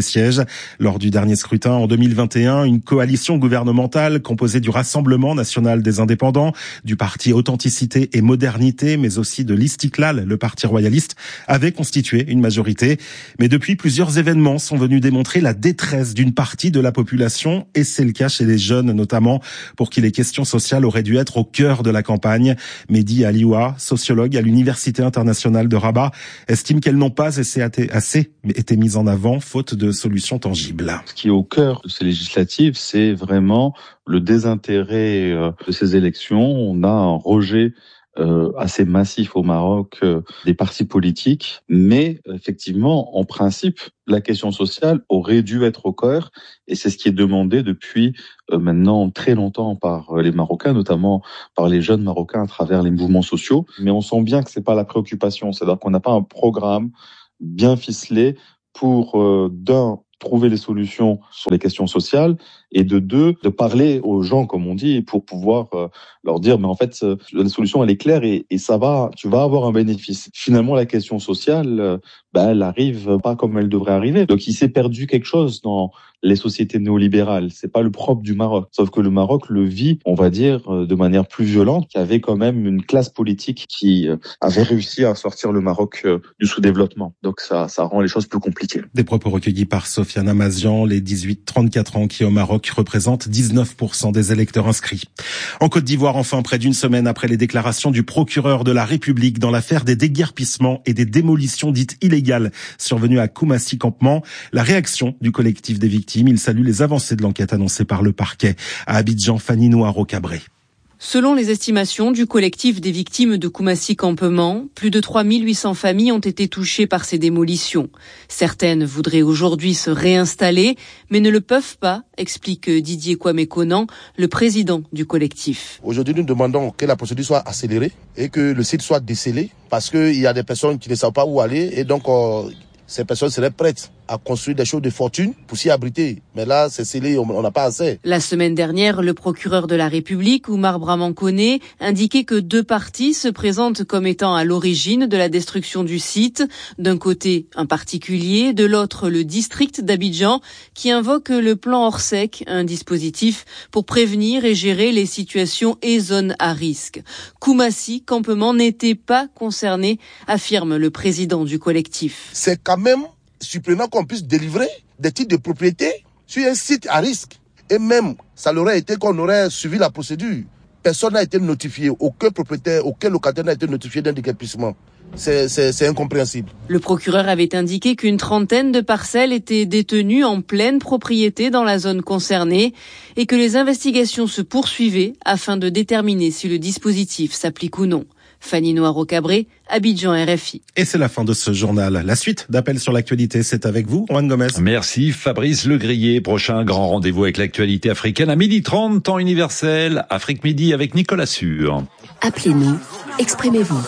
Speaker 19: Lors du dernier scrutin en 2021, une coalition gouvernementale composée du Rassemblement national des indépendants, du parti Authenticité et Modernité, mais aussi de l'Istiklal, le parti royaliste, avait constitué une majorité. Mais depuis, plusieurs événements sont venus démontrer la détresse d'une partie de la population, et c'est le cas chez les jeunes notamment, pour qui les questions sociales auraient dû être au cœur de la campagne. Mehdi Alioua, sociologue à l'Université internationale de Rabat, estime qu'elles n'ont pas assez été mises en avant, faute de solutions tangibles.
Speaker 1: Ce qui est au cœur de ces législatives, c'est vraiment le désintérêt de ces élections. On a un rejet assez massif au Maroc des partis politiques, mais effectivement, en principe, la question sociale aurait dû être au cœur, et c'est ce qui est demandé depuis maintenant très longtemps par les Marocains, notamment par les jeunes Marocains à travers les mouvements sociaux. Mais on sent bien que c'est pas la préoccupation, c'est-à-dire qu'on n'a pas un programme bien ficelé pour d'un, trouver les solutions sur les questions sociales, et de deux, de parler aux gens, comme on dit, pour pouvoir leur dire, mais en fait, la solution, elle est claire et ça va, tu vas avoir un bénéfice. Finalement, la question sociale, elle arrive pas comme elle devrait arriver. Donc, il s'est perdu quelque chose dans les sociétés néolibérales. C'est pas le propre du Maroc. Sauf que le Maroc le vit, on va dire, de manière plus violente, qu'il y avait quand même une classe politique qui avait réussi à sortir le Maroc du sous-développement. Donc, ça rend les choses plus compliquées.
Speaker 19: Des propos recueillis par Sofiane Amazian, les 18-34 ans qui, au Maroc, représentent 19% des électeurs inscrits. En Côte d'Ivoire, enfin, près d'une semaine après les déclarations du procureur de la République dans l'affaire des déguerpissements et des démolitions dites illégales survenues à Koumassi Campement, la réaction du collectif des victimes, il salue les avancées de l'enquête annoncée par le parquet. À Abidjan, Fanny Noiro-Cabré.
Speaker 3: Selon les estimations du collectif des victimes de Koumassi Campement, plus de 3800 familles ont été touchées par ces démolitions. Certaines voudraient aujourd'hui se réinstaller, mais ne le peuvent pas, explique Didier Kwame-Konan, le président du collectif.
Speaker 23: Aujourd'hui, nous demandons que la procédure soit accélérée et que le site soit décelé, parce qu'il y a des personnes qui ne savent pas où aller, et donc ces personnes seraient prêtes à construire des choses de fortune pour s'y abriter. Mais là, c'est scellé, on n'a pas assez.
Speaker 3: La semaine dernière, le procureur de la République, Oumar Braman-Koné, indiquait que deux parties se présentent comme étant à l'origine de la destruction du site. D'un côté, un particulier, de l'autre, le district d'Abidjan, qui invoque le plan Orsec, un dispositif pour prévenir et gérer les situations et zones à risque. Koumassi Campement n'était pas concerné, affirme le président du collectif.
Speaker 23: C'est quand même surprenant qu'on puisse délivrer des titres de propriété sur un site à risque. Et même, ça l'aurait été qu'on aurait suivi la procédure. Personne n'a été notifié, aucun propriétaire, aucun locataire n'a été notifié d'un déguerpissement. C'est incompréhensible.
Speaker 3: Le procureur avait indiqué qu'une trentaine de parcelles étaient détenues en pleine propriété dans la zone concernée et que les investigations se poursuivaient afin de déterminer si le dispositif s'applique ou non. Fanny Noiro-Cabré, Abidjan, RFI.
Speaker 19: Et c'est la fin de ce journal. La suite d'Appel sur l'actualité, c'est avec vous, Juan Gomez.
Speaker 8: Merci Fabrice Legrier. Prochain grand rendez-vous avec l'actualité africaine à 12h30, temps universel, Afrique Midi avec Nicolas Sûr.
Speaker 9: Appelez-nous, exprimez-vous.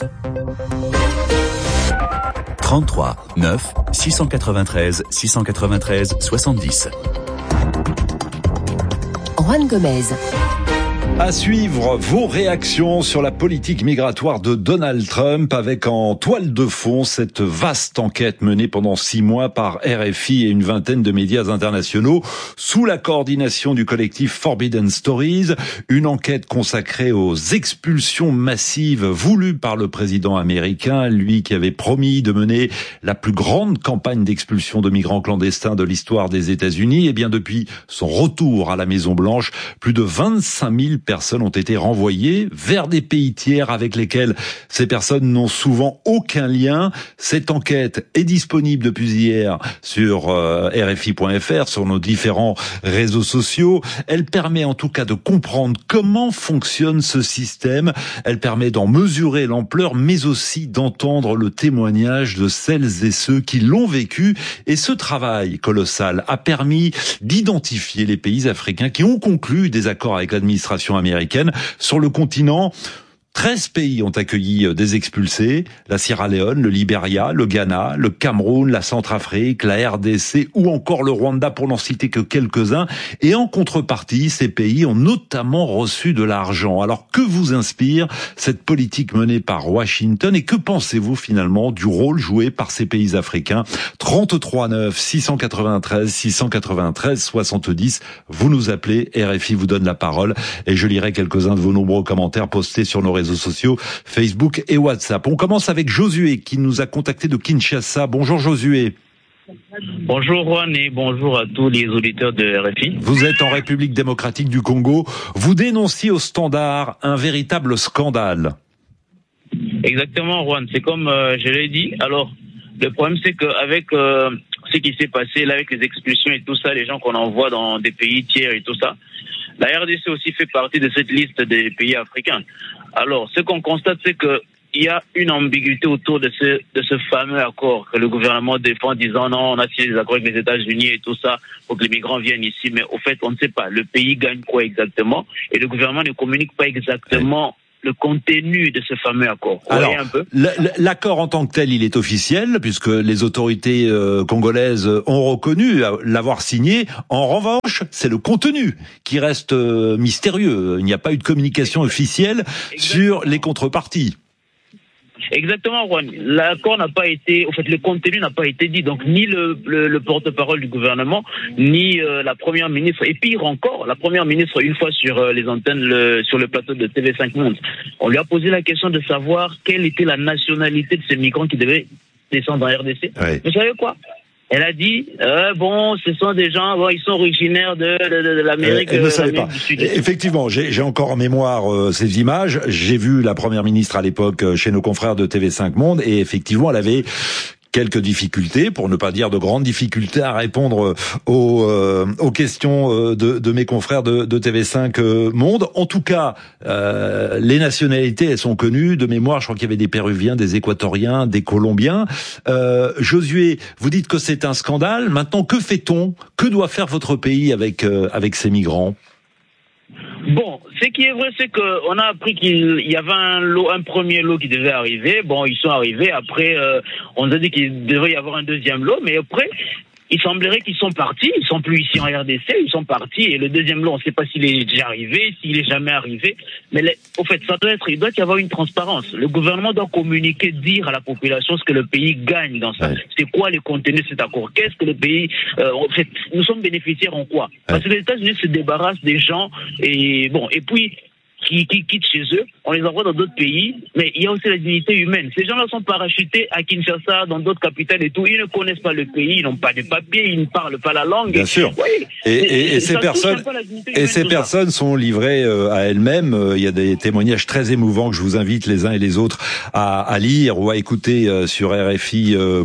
Speaker 10: 33 9 693 693 70.
Speaker 9: Juan Gomez.
Speaker 8: À suivre vos réactions sur la politique migratoire de Donald Trump avec en toile de fond cette vaste enquête menée pendant 6 mois par RFI et une vingtaine de médias internationaux sous la coordination du collectif Forbidden Stories. Une enquête consacrée aux expulsions massives voulues par le président américain, lui qui avait promis de mener la plus grande campagne d'expulsion de migrants clandestins de l'histoire des États-Unis. Et bien depuis son retour à la Maison-Blanche, plus de 25 000 personnes ont été renvoyées vers des pays tiers avec lesquels ces personnes n'ont souvent aucun lien. Cette enquête est disponible depuis hier sur RFI.fr, sur nos différents réseaux sociaux. Elle permet en tout cas de comprendre comment fonctionne ce système. Elle permet d'en mesurer l'ampleur, mais aussi d'entendre le témoignage de celles et ceux qui l'ont vécu. Et ce travail colossal a permis d'identifier les pays africains qui ont conclu des accords avec l'administration américaine. Sur le continent, 13 pays ont accueilli des expulsés, la Sierra Leone, le Libéria, le Ghana, le Cameroun, la Centrafrique, la RDC ou encore le Rwanda pour n'en citer que quelques-uns. Et en contrepartie, ces pays ont notamment reçu de l'argent. Alors que vous inspire cette politique menée par Washington et que pensez-vous finalement du rôle joué par ces pays africains? 33 9 693 693 70. Vous nous appelez, RFI vous donne la parole et je lirai quelques-uns de vos nombreux commentaires postés sur nos réseaux sociaux, Facebook et WhatsApp. On commence avec Josué qui nous a contacté de Kinshasa. Bonjour Josué.
Speaker 4: Bonjour Juan et bonjour à tous les auditeurs de RFI.
Speaker 8: Vous êtes en République démocratique du Congo. Vous dénonciez au Standard un véritable scandale.
Speaker 4: Exactement Juan, c'est comme je l'ai dit. Alors, le problème c'est qu'avec ce qui s'est passé là avec les expulsions et tout ça, les gens qu'on envoie dans des pays tiers et tout ça, la RDC aussi fait partie de cette liste des pays africains. Alors, ce qu'on constate, c'est que il y a une ambiguïté autour de ce fameux accord que le gouvernement défend, disant non, on a signé des accords avec les États-Unis et tout ça pour que les migrants viennent ici. Mais au fait, on ne sait pas. Le pays gagne quoi exactement? Et le gouvernement ne communique pas exactement le contenu de ce fameux accord.
Speaker 8: Alors, l'accord en tant que tel, il est officiel, puisque les autorités congolaises ont reconnu l'avoir signé. En revanche, c'est le contenu qui reste mystérieux. Il n'y a pas eu de communication officielle sur les contreparties.
Speaker 4: Exactement, Juan. L'accord n'a pas été, en fait, le contenu n'a pas été dit. Donc, ni le porte-parole du gouvernement, ni la première ministre. Et pire encore, la première ministre, une fois sur les antennes, sur le plateau de TV5 Monde, on lui a posé la question de savoir quelle était la nationalité de ces migrants qui devaient descendre en RDC. Ouais. Vous savez quoi? Elle a dit, bon, ce sont des gens, bon, ils sont originaires de l'Amérique,
Speaker 8: elle ne savait pas.
Speaker 4: Du Sud.
Speaker 8: Effectivement, j'ai encore en mémoire ces images. J'ai vu la première ministre à l'époque chez nos confrères de TV5 Monde et effectivement, elle avait quelques difficultés, pour ne pas dire de grandes difficultés à répondre aux questions de mes confrères de TV5 Monde. En tout cas, les nationalités, elles sont connues. De mémoire, je crois qu'il y avait des Péruviens, des Équatoriens, des Colombiens. Josué, vous dites que c'est un scandale. Maintenant, que fait-on? Que doit faire votre pays avec ces migrants?
Speaker 4: Bon, ce qui est vrai, c'est qu'on a appris qu'il y avait un premier lot qui devait arriver. Bon, ils sont arrivés. Après, on nous a dit qu'il devait y avoir un deuxième lot, mais après, il semblerait qu'ils sont partis. Ils sont plus ici en RDC. Ils sont partis. Et le deuxième lot, on ne sait pas s'il est déjà arrivé, s'il est jamais arrivé. Mais au fait, il doit y avoir une transparence. Le gouvernement doit communiquer, dire à la population ce que le pays gagne dans ça. Ouais. C'est quoi les contenus de cet accord? Qu'est-ce que le pays, en fait, nous sommes bénéficiaires en quoi? Parce que les États-Unis se débarrassent des gens et bon, et puis, qui quittent chez eux, on les envoie dans d'autres pays, mais il y a aussi la dignité humaine. Ces gens-là sont parachutés à Kinshasa, dans d'autres capitales et tout, ils ne connaissent pas le pays, ils n'ont pas de papiers, ils ne parlent pas la langue.
Speaker 8: Bien sûr.
Speaker 4: Oui,
Speaker 8: et ces personnes sont livrées à elles-mêmes. Il y a des témoignages très émouvants que je vous invite les uns et les autres à lire ou à écouter sur RFI.fr.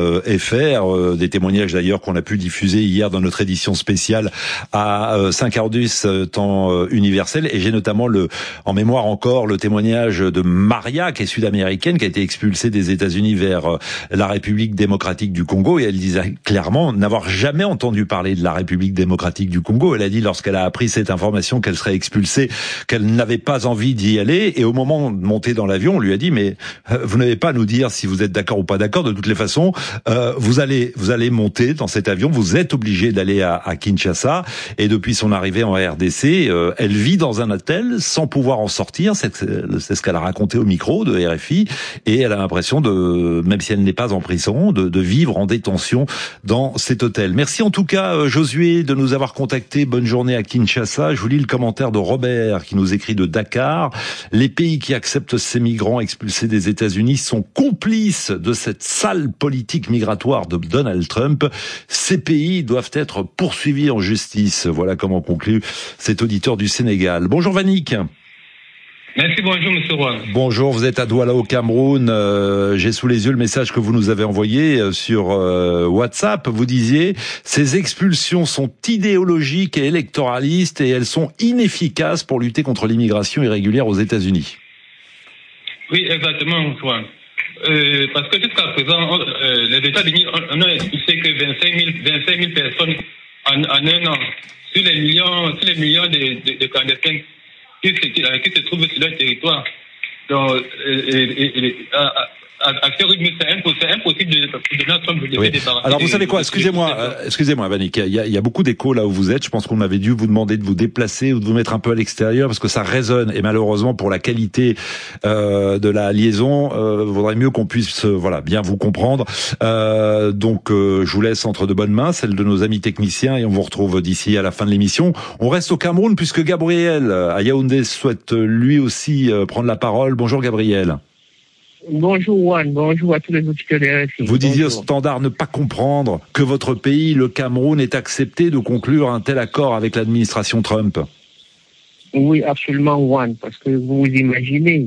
Speaker 8: Des témoignages d'ailleurs qu'on a pu diffuser hier dans notre édition spéciale à 5h10 temps universel. Et j'ai notamment en mémoire encore le témoignage de Maria, qui est sud-américaine, qui a été expulsée des États-Unis vers la République démocratique du Congo, et elle disait clairement n'avoir jamais entendu parler de la République démocratique du Congo. Elle a dit, lorsqu'elle a appris cette information qu'elle serait expulsée, qu'elle n'avait pas envie d'y aller, et au moment de monter dans l'avion, on lui a dit, mais vous n'avez pas à nous dire si vous êtes d'accord ou pas d'accord, de toutes les façons, vous allez monter dans cet avion, vous êtes obligé d'aller à Kinshasa, et depuis son arrivée en RDC, elle vit dans un hôtel sans pouvoir en sortir, c'est ce qu'elle a raconté au micro de RFI, et elle a l'impression même si elle n'est pas en prison, de vivre en détention dans cet hôtel. Merci en tout cas, Josué, de nous avoir contacté. Bonne journée à Kinshasa. Je vous lis le commentaire de Robert qui nous écrit de Dakar. Les pays qui acceptent ces migrants expulsés des États-Unis sont complices de cette sale politique migratoire de Donald Trump. Ces pays doivent être poursuivis en justice. Voilà comment conclut cet auditeur du Sénégal. Bonjour Vanik.
Speaker 6: Merci, bonjour Monsieur Roy.
Speaker 8: Bonjour, vous êtes à Douala au Cameroun. J'ai sous les yeux le message que vous nous avez envoyé sur WhatsApp. Vous disiez, ces expulsions sont idéologiques et électoralistes et elles sont inefficaces pour lutter contre l'immigration irrégulière aux États-Unis.
Speaker 6: Oui, exactement, Monsieur Roy. Parce que jusqu'à présent, les États-Unis on a expulsé que 25 000 personnes en un an sur les millions de clandestins qui se trouvent sur leur territoire. Donc, à ce rythme, c'est impossible de Donald Trump de se débarrasser.
Speaker 8: Alors vous savez quoi, excusez-moi, Vanik, il y a beaucoup d'écho là où vous êtes. Je pense qu'on avait dû vous demander de vous déplacer ou de vous mettre un peu à l'extérieur parce que ça résonne et malheureusement pour la qualité de la liaison, vaudrait mieux qu'on puisse bien vous comprendre. Donc je vous laisse entre de bonnes mains, celle de nos amis techniciens, et on vous retrouve d'ici à la fin de l'émission. On reste au Cameroun puisque Gabriel à Yaoundé souhaite lui aussi prendre la parole. Bonjour Gabriel.
Speaker 2: Bonjour Juan, bonjour à tous les auditeurs de RFI.
Speaker 8: Vous disiez au Standard ne pas comprendre que votre pays, le Cameroun, ait accepté de conclure un tel accord avec l'administration
Speaker 2: Oui, absolument Juan, parce que vous imaginez,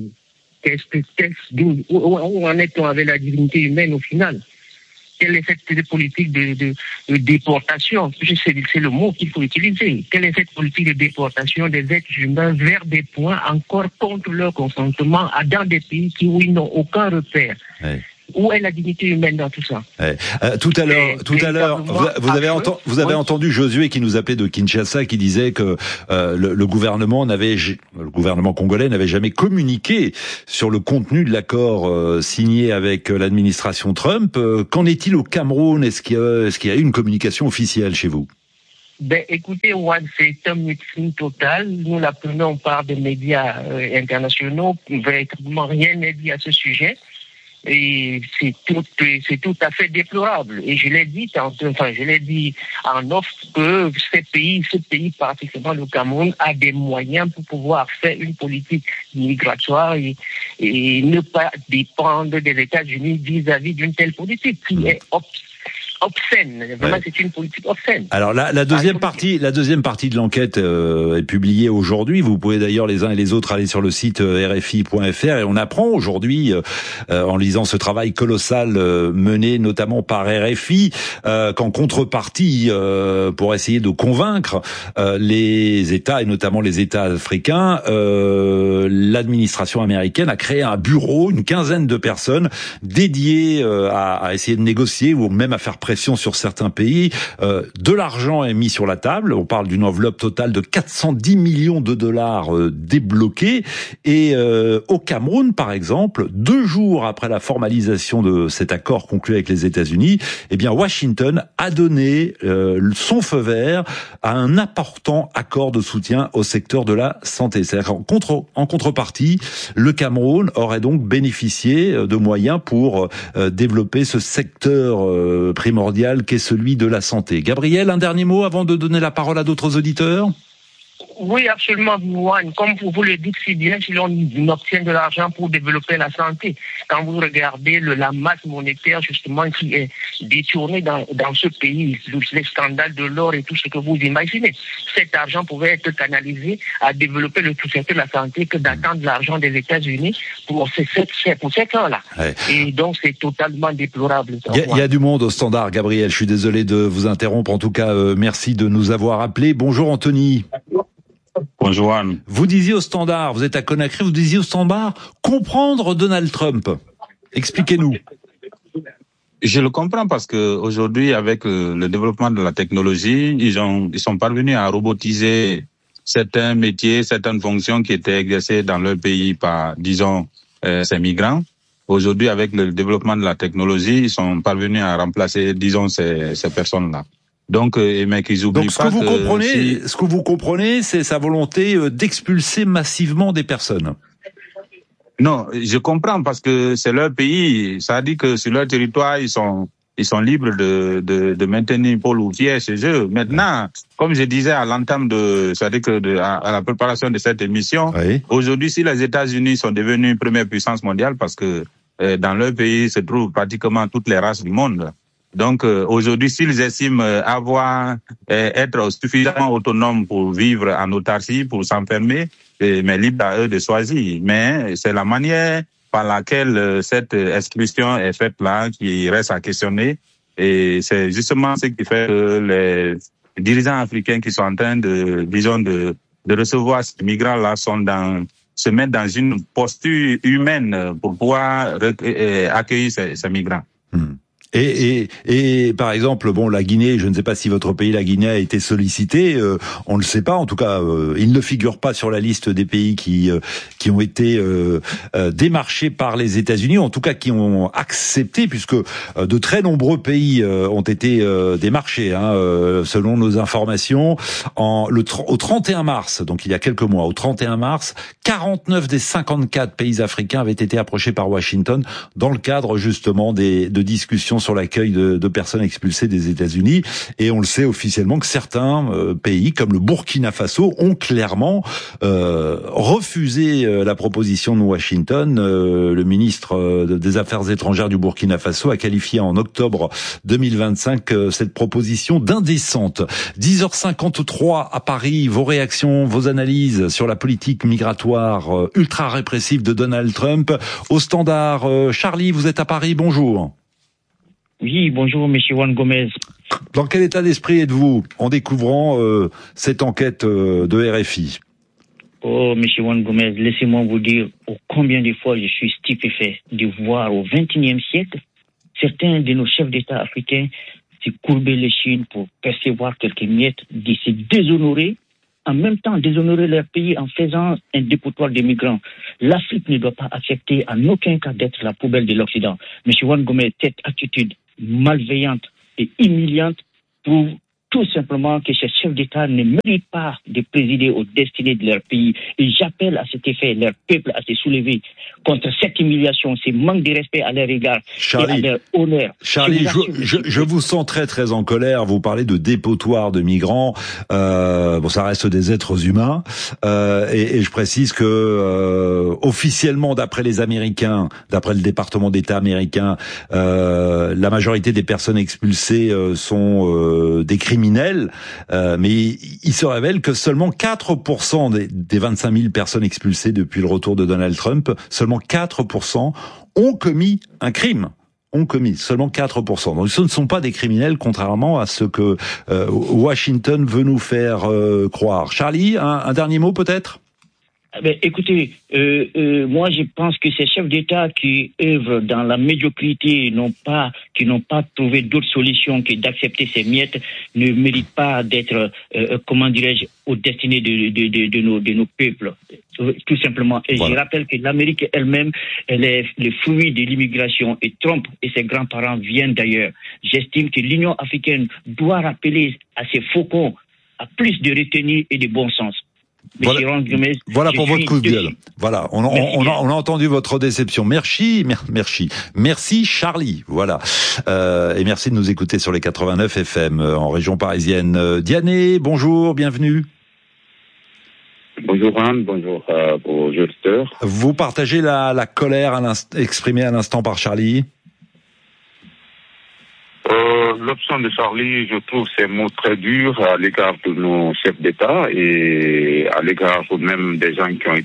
Speaker 2: où en est-on avec la dignité humaine au final? Quelle est cette politique de déportation? C'est le mot qu'il faut utiliser. Quelle est cette politique de déportation des êtres humains vers des points encore contre leur consentement dans des pays où ils n'ont aucun repère? Oui. Où est la dignité humaine dans tout ça?
Speaker 8: Tout à l'heure, vous avez entendu Josué qui nous appelait de Kinshasa, qui disait que le gouvernement congolais n'avait jamais communiqué sur le contenu de l'accord signé avec l'administration Trump. Qu'en est-il au Cameroun? Est-ce qu'il y a eu une communication officielle chez vous?
Speaker 2: Écoutez, Juan, c'est un mixing total. Nous l'apprenons par des médias internationaux. Véritablement, rien n'est dit à ce sujet. Et c'est tout à fait déplorable. Et je l'ai dit en off que ce pays particulièrement le Cameroun, a des moyens pour pouvoir faire une politique migratoire et ne pas dépendre des États-Unis vis-à-vis d'une telle politique qui est obscène. Vraiment, c'est une politique obscène.
Speaker 8: Alors la deuxième partie de l'enquête est publiée aujourd'hui. Vous pouvez d'ailleurs les uns et les autres aller sur le site rfi.fr et on apprend aujourd'hui, en lisant ce travail colossal mené notamment par RFI, qu'en contrepartie, pour essayer de convaincre les États et notamment les États africains, l'administration américaine a créé un bureau, une quinzaine de personnes dédiées à essayer de négocier ou même à faire pression sur certains pays. De l'argent est mis sur la table. On parle d'une enveloppe totale de 410 millions de dollars débloqués. Et au Cameroun, par exemple, 2 jours après la formalisation de cet accord conclu avec les États-Unis, Washington a donné son feu vert à un important accord de soutien au secteur de la santé. C'est-à-dire en contrepartie, le Cameroun aurait donc bénéficié de moyens pour développer ce secteur primordial qu'est celui de la santé. Gabriel, un dernier mot avant de donner la parole à d'autres auditeurs?
Speaker 2: Oui, absolument, Juan. Comme vous le dites si bien, si l'on obtient de l'argent pour développer la santé, quand vous regardez la masse monétaire justement qui est détournée dans ce pays, les scandales de l'or et tout ce que vous imaginez, cet argent pouvait être canalisé à développer le tout secteur de la santé que d'attendre l'argent des États-Unis pour ces secteurs-là. Ouais. Et donc c'est totalement déplorable.
Speaker 8: Il y a du monde au Standard, Gabriel. Je suis désolé de vous interrompre. En tout cas, merci de nous avoir appelés. Bonjour Anthony.
Speaker 5: Bonjour Anne.
Speaker 8: Vous disiez au Standard, vous êtes à Conakry, vous disiez au Standard, comprendre Donald Trump. Expliquez-nous.
Speaker 5: Je le comprends parce que aujourd'hui, avec le développement de la technologie, ils sont parvenus à robotiser certains métiers, certaines fonctions qui étaient exercées dans leur pays par, disons, ces migrants. Aujourd'hui, avec le développement de la technologie, ils sont parvenus à remplacer, disons, ces personnes-là. Donc, mais qu'ils oublient pas que...
Speaker 8: Ce que vous comprenez, c'est sa volonté d'expulser massivement des personnes.
Speaker 5: Non, je comprends parce que c'est leur pays. Ça dit que sur leur territoire, ils sont libres de maintenir Paul ou Pierre chez eux. Maintenant, comme je disais à l'entame c'est-à-dire que à la préparation de cette émission, oui. Aujourd'hui, si les États-Unis sont devenus une première puissance mondiale parce que dans leur pays se trouvent pratiquement toutes les races du monde. Donc aujourd'hui, s'ils estiment être suffisamment autonomes pour vivre en autarcie, pour s'enfermer, mais libre à eux de choisir. Mais c'est la manière par laquelle cette exclusion est faite là qui reste à questionner. Et c'est justement ce qui fait que les dirigeants africains qui sont en train de recevoir ces migrants là se mettent dans une posture humaine pour pouvoir accueillir ces migrants.
Speaker 8: Et par exemple, bon, la Guinée, je ne sais pas si votre pays, la Guinée, a été sollicité. On ne le sait pas. En tout cas, il ne figure pas sur la liste des pays qui ont été démarchés par les États-Unis, en tout cas qui ont accepté, puisque de très nombreux pays ont été démarchés, selon nos informations. Au 31 mars, donc il y a quelques mois, au 31 mars, 49 des 54 pays africains avaient été approchés par Washington dans le cadre justement de discussions sur l'accueil de personnes expulsées des États-Unis. Et on le sait officiellement que certains pays, comme le Burkina Faso, ont clairement refusé la proposition de Washington. Le ministre des Affaires étrangères du Burkina Faso a qualifié en octobre 2025 cette proposition d'indécente. 10h53 à Paris, vos réactions, vos analyses sur la politique migratoire ultra répressive de Donald Trump. Au standard, Charlie, vous êtes à Paris, bonjour.
Speaker 7: Oui, bonjour, monsieur Juan Gomez.
Speaker 8: Dans quel état d'esprit êtes-vous en découvrant cette enquête de RFI?
Speaker 7: Oh, monsieur Juan Gomez, laissez-moi vous dire combien de fois je suis stupéfait de voir au XXIe siècle certains de nos chefs d'État africains se courber les chines pour percevoir quelques miettes, de se déshonorer, en même temps déshonorer leur pays en faisant un dépotoir de migrants. L'Afrique ne doit pas accepter en aucun cas d'être la poubelle de l'Occident. Monsieur Juan Gomez, cette attitude malveillante et humiliante prouve tout simplement que ces chefs d'État ne méritent pas de présider aux destinées de leur pays. Et j'appelle à cet effet leur peuple à se soulever contre cette humiliation, ce manque de respect à leur égard et à leur honneur.
Speaker 8: Charlie, je vous sens très très en colère. Vous parlez de dépotoir de migrants. Bon, ça reste des êtres humains. Et je précise que officiellement, d'après les Américains, d'après le département d'État américain, la majorité des personnes expulsées sont des criminels. Mais il se révèle que seulement 4% des 25 000 personnes expulsées depuis le retour de Donald Trump, seulement 4% ont commis un crime. Seulement 4%. Donc ce ne sont pas des criminels, contrairement à ce que Washington veut nous faire croire. Charlie, un dernier mot peut-être ?
Speaker 7: Écoutez, moi je pense que ces chefs d'État qui œuvrent dans la médiocrité, qui n'ont pas trouvé d'autre solution que d'accepter ces miettes, ne méritent pas d'être, aux destinées de nos peuples, tout simplement. Et voilà. Je rappelle que l'Amérique elle-même, elle est le fruit de l'immigration, et Trump et ses grands-parents viennent d'ailleurs. J'estime que l'Union africaine doit rappeler à ses faucons à plus de retenue et de bon sens.
Speaker 8: Voilà pour votre coup de gueule. Voilà, on a entendu votre déception. Merci Charlie. Voilà. Et merci de nous écouter sur les 89 FM en région parisienne. Diané, bonjour, bienvenue.
Speaker 11: Bonjour Anne, bonjour aux auditeurs.
Speaker 8: Vous partagez la colère exprimée à l'instant par Charlie?
Speaker 11: L'option de Charlie, je trouve ces mots très durs à l'égard de nos chefs d'État et à l'égard même des gens qui ont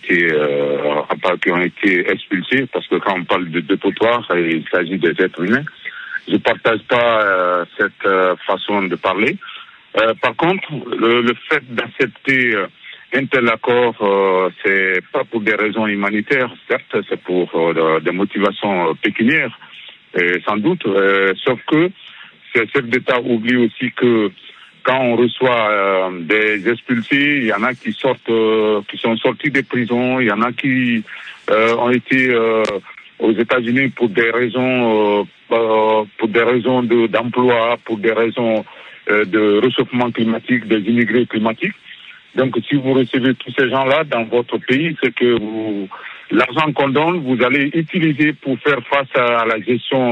Speaker 11: été expulsés, parce que quand on parle de dépotoir, il s'agit des êtres humains. Je partage pas cette façon de parler. Par contre, le fait d'accepter un tel accord, c'est pas pour des raisons humanitaires, certes, c'est pour des motivations pécuniaires, sans doute, sauf que ces chefs d'État oublient aussi que quand on reçoit des expulsés, il y en a qui sont sortis des prisons, il y en a qui ont été aux États-Unis pour des raisons d'emploi, pour des raisons de réchauffement climatique, des immigrés climatiques. Donc, si vous recevez tous ces gens-là dans votre pays, c'est que l'argent qu'on donne, vous allez utiliser pour faire face à la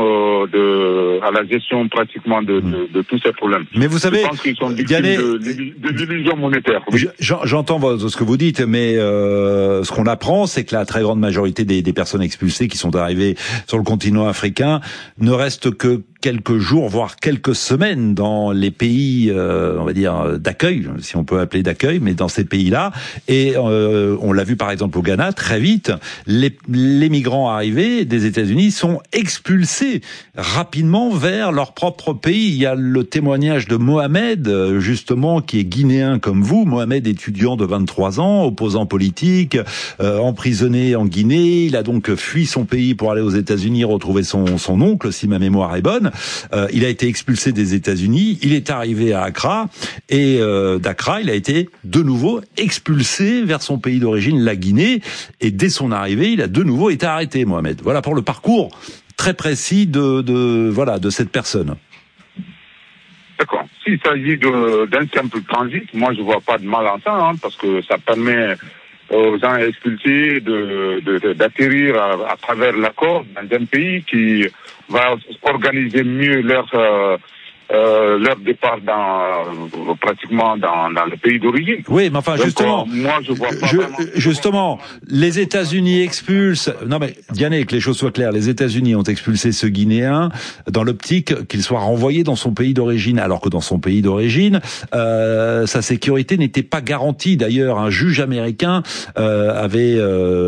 Speaker 11: gestion pratiquement de tous ces problèmes.
Speaker 8: Mais vous savez,
Speaker 11: je pense qu'ils sont victimes de l'illusion monétaire. Oui.
Speaker 8: J'entends ce que vous dites, mais ce qu'on apprend, c'est que la très grande majorité des personnes expulsées qui sont arrivées sur le continent africain ne restent que quelques jours, voire quelques semaines dans les pays, on va dire, d'accueil, si on peut appeler d'accueil, mais dans ces pays-là. Et on l'a vu par exemple au Ghana, très vite, les migrants arrivés des États-Unis sont expulsés rapidement vers leur propre pays. Il y a le témoignage de Mohamed, justement, qui est guinéen comme vous. Mohamed, étudiant de 23 ans, opposant politique, emprisonné en Guinée. Il a donc fui son pays pour aller aux États-Unis retrouver son oncle, si ma mémoire est bonne. personne. Il a été expulsé des États-Unis, il est arrivé à Accra, et d'Accra, il a été de nouveau expulsé vers son pays d'origine, la Guinée, et dès son arrivée, il a de nouveau été arrêté, Mohamed. Voilà pour le parcours très précis de cette personne.
Speaker 11: D'accord. S'il s'agit d'un simple transit, moi je vois pas de mal en ça, parce que ça permet aux gens expulsés d'atterrir à travers l'accord dans un pays qui va organiser mieux leur départ pratiquement dans le pays d'origine.
Speaker 8: Oui, mais enfin, donc, justement,
Speaker 11: moi je vois pas
Speaker 8: justement, les États-Unis expulsent. Non mais Diane, que les choses soient claires, les États-Unis ont expulsé ce Guinéen dans l'optique qu'il soit renvoyé dans son pays d'origine, alors que dans son pays d'origine, sa sécurité n'était pas garantie. D'ailleurs, un juge américain avait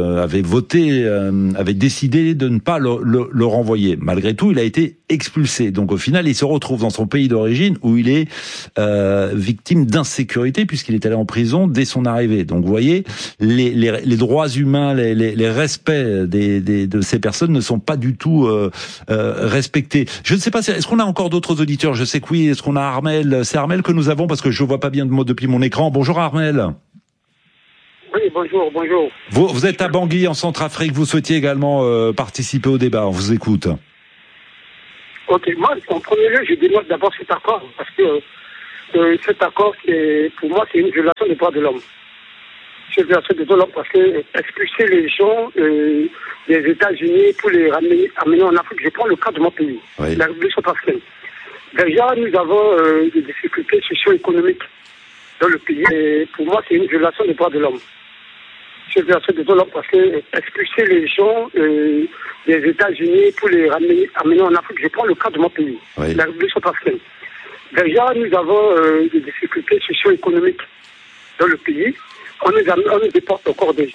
Speaker 8: décidé de ne pas le renvoyer. Malgré tout, il a été expulsé. Donc au final, il se retrouve dans son pays d'origine où il est victime d'insécurité puisqu'il est allé en prison dès son arrivée. Donc vous voyez, les droits humains, les respects de ces personnes ne sont pas du tout respectés. Je ne sais pas, est-ce qu'on a encore d'autres auditeurs? Je sais que oui. Est-ce qu'on a Armel? C'est Armel que nous avons parce que je vois pas bien depuis mon écran. Bonjour Armel.
Speaker 12: Oui, bonjour.
Speaker 8: Vous êtes à Bangui en Centrafrique. Vous souhaitiez également participer au débat. On vous écoute.
Speaker 12: Ok, moi, en premier lieu, je dénonce d'abord cet accord, parce que cet accord, pour moi, c'est une violation des droits de l'homme. C'est une violation des droits de l'homme parce que expulser les gens des États-Unis pour les amener en Afrique, je prends le cas de mon pays, la République centrafricaine. Déjà, nous avons des difficultés socio-économiques dans le pays, et pour moi, c'est une violation des droits de l'homme. C'est une violation des droits de l'homme parce que expulser les gens des États-Unis pour les amener en Afrique, je prends le cas de mon pays, la République centrafricaine. Déjà, nous avons des difficultés socio-économiques dans le pays. On nous déporte encore des gens.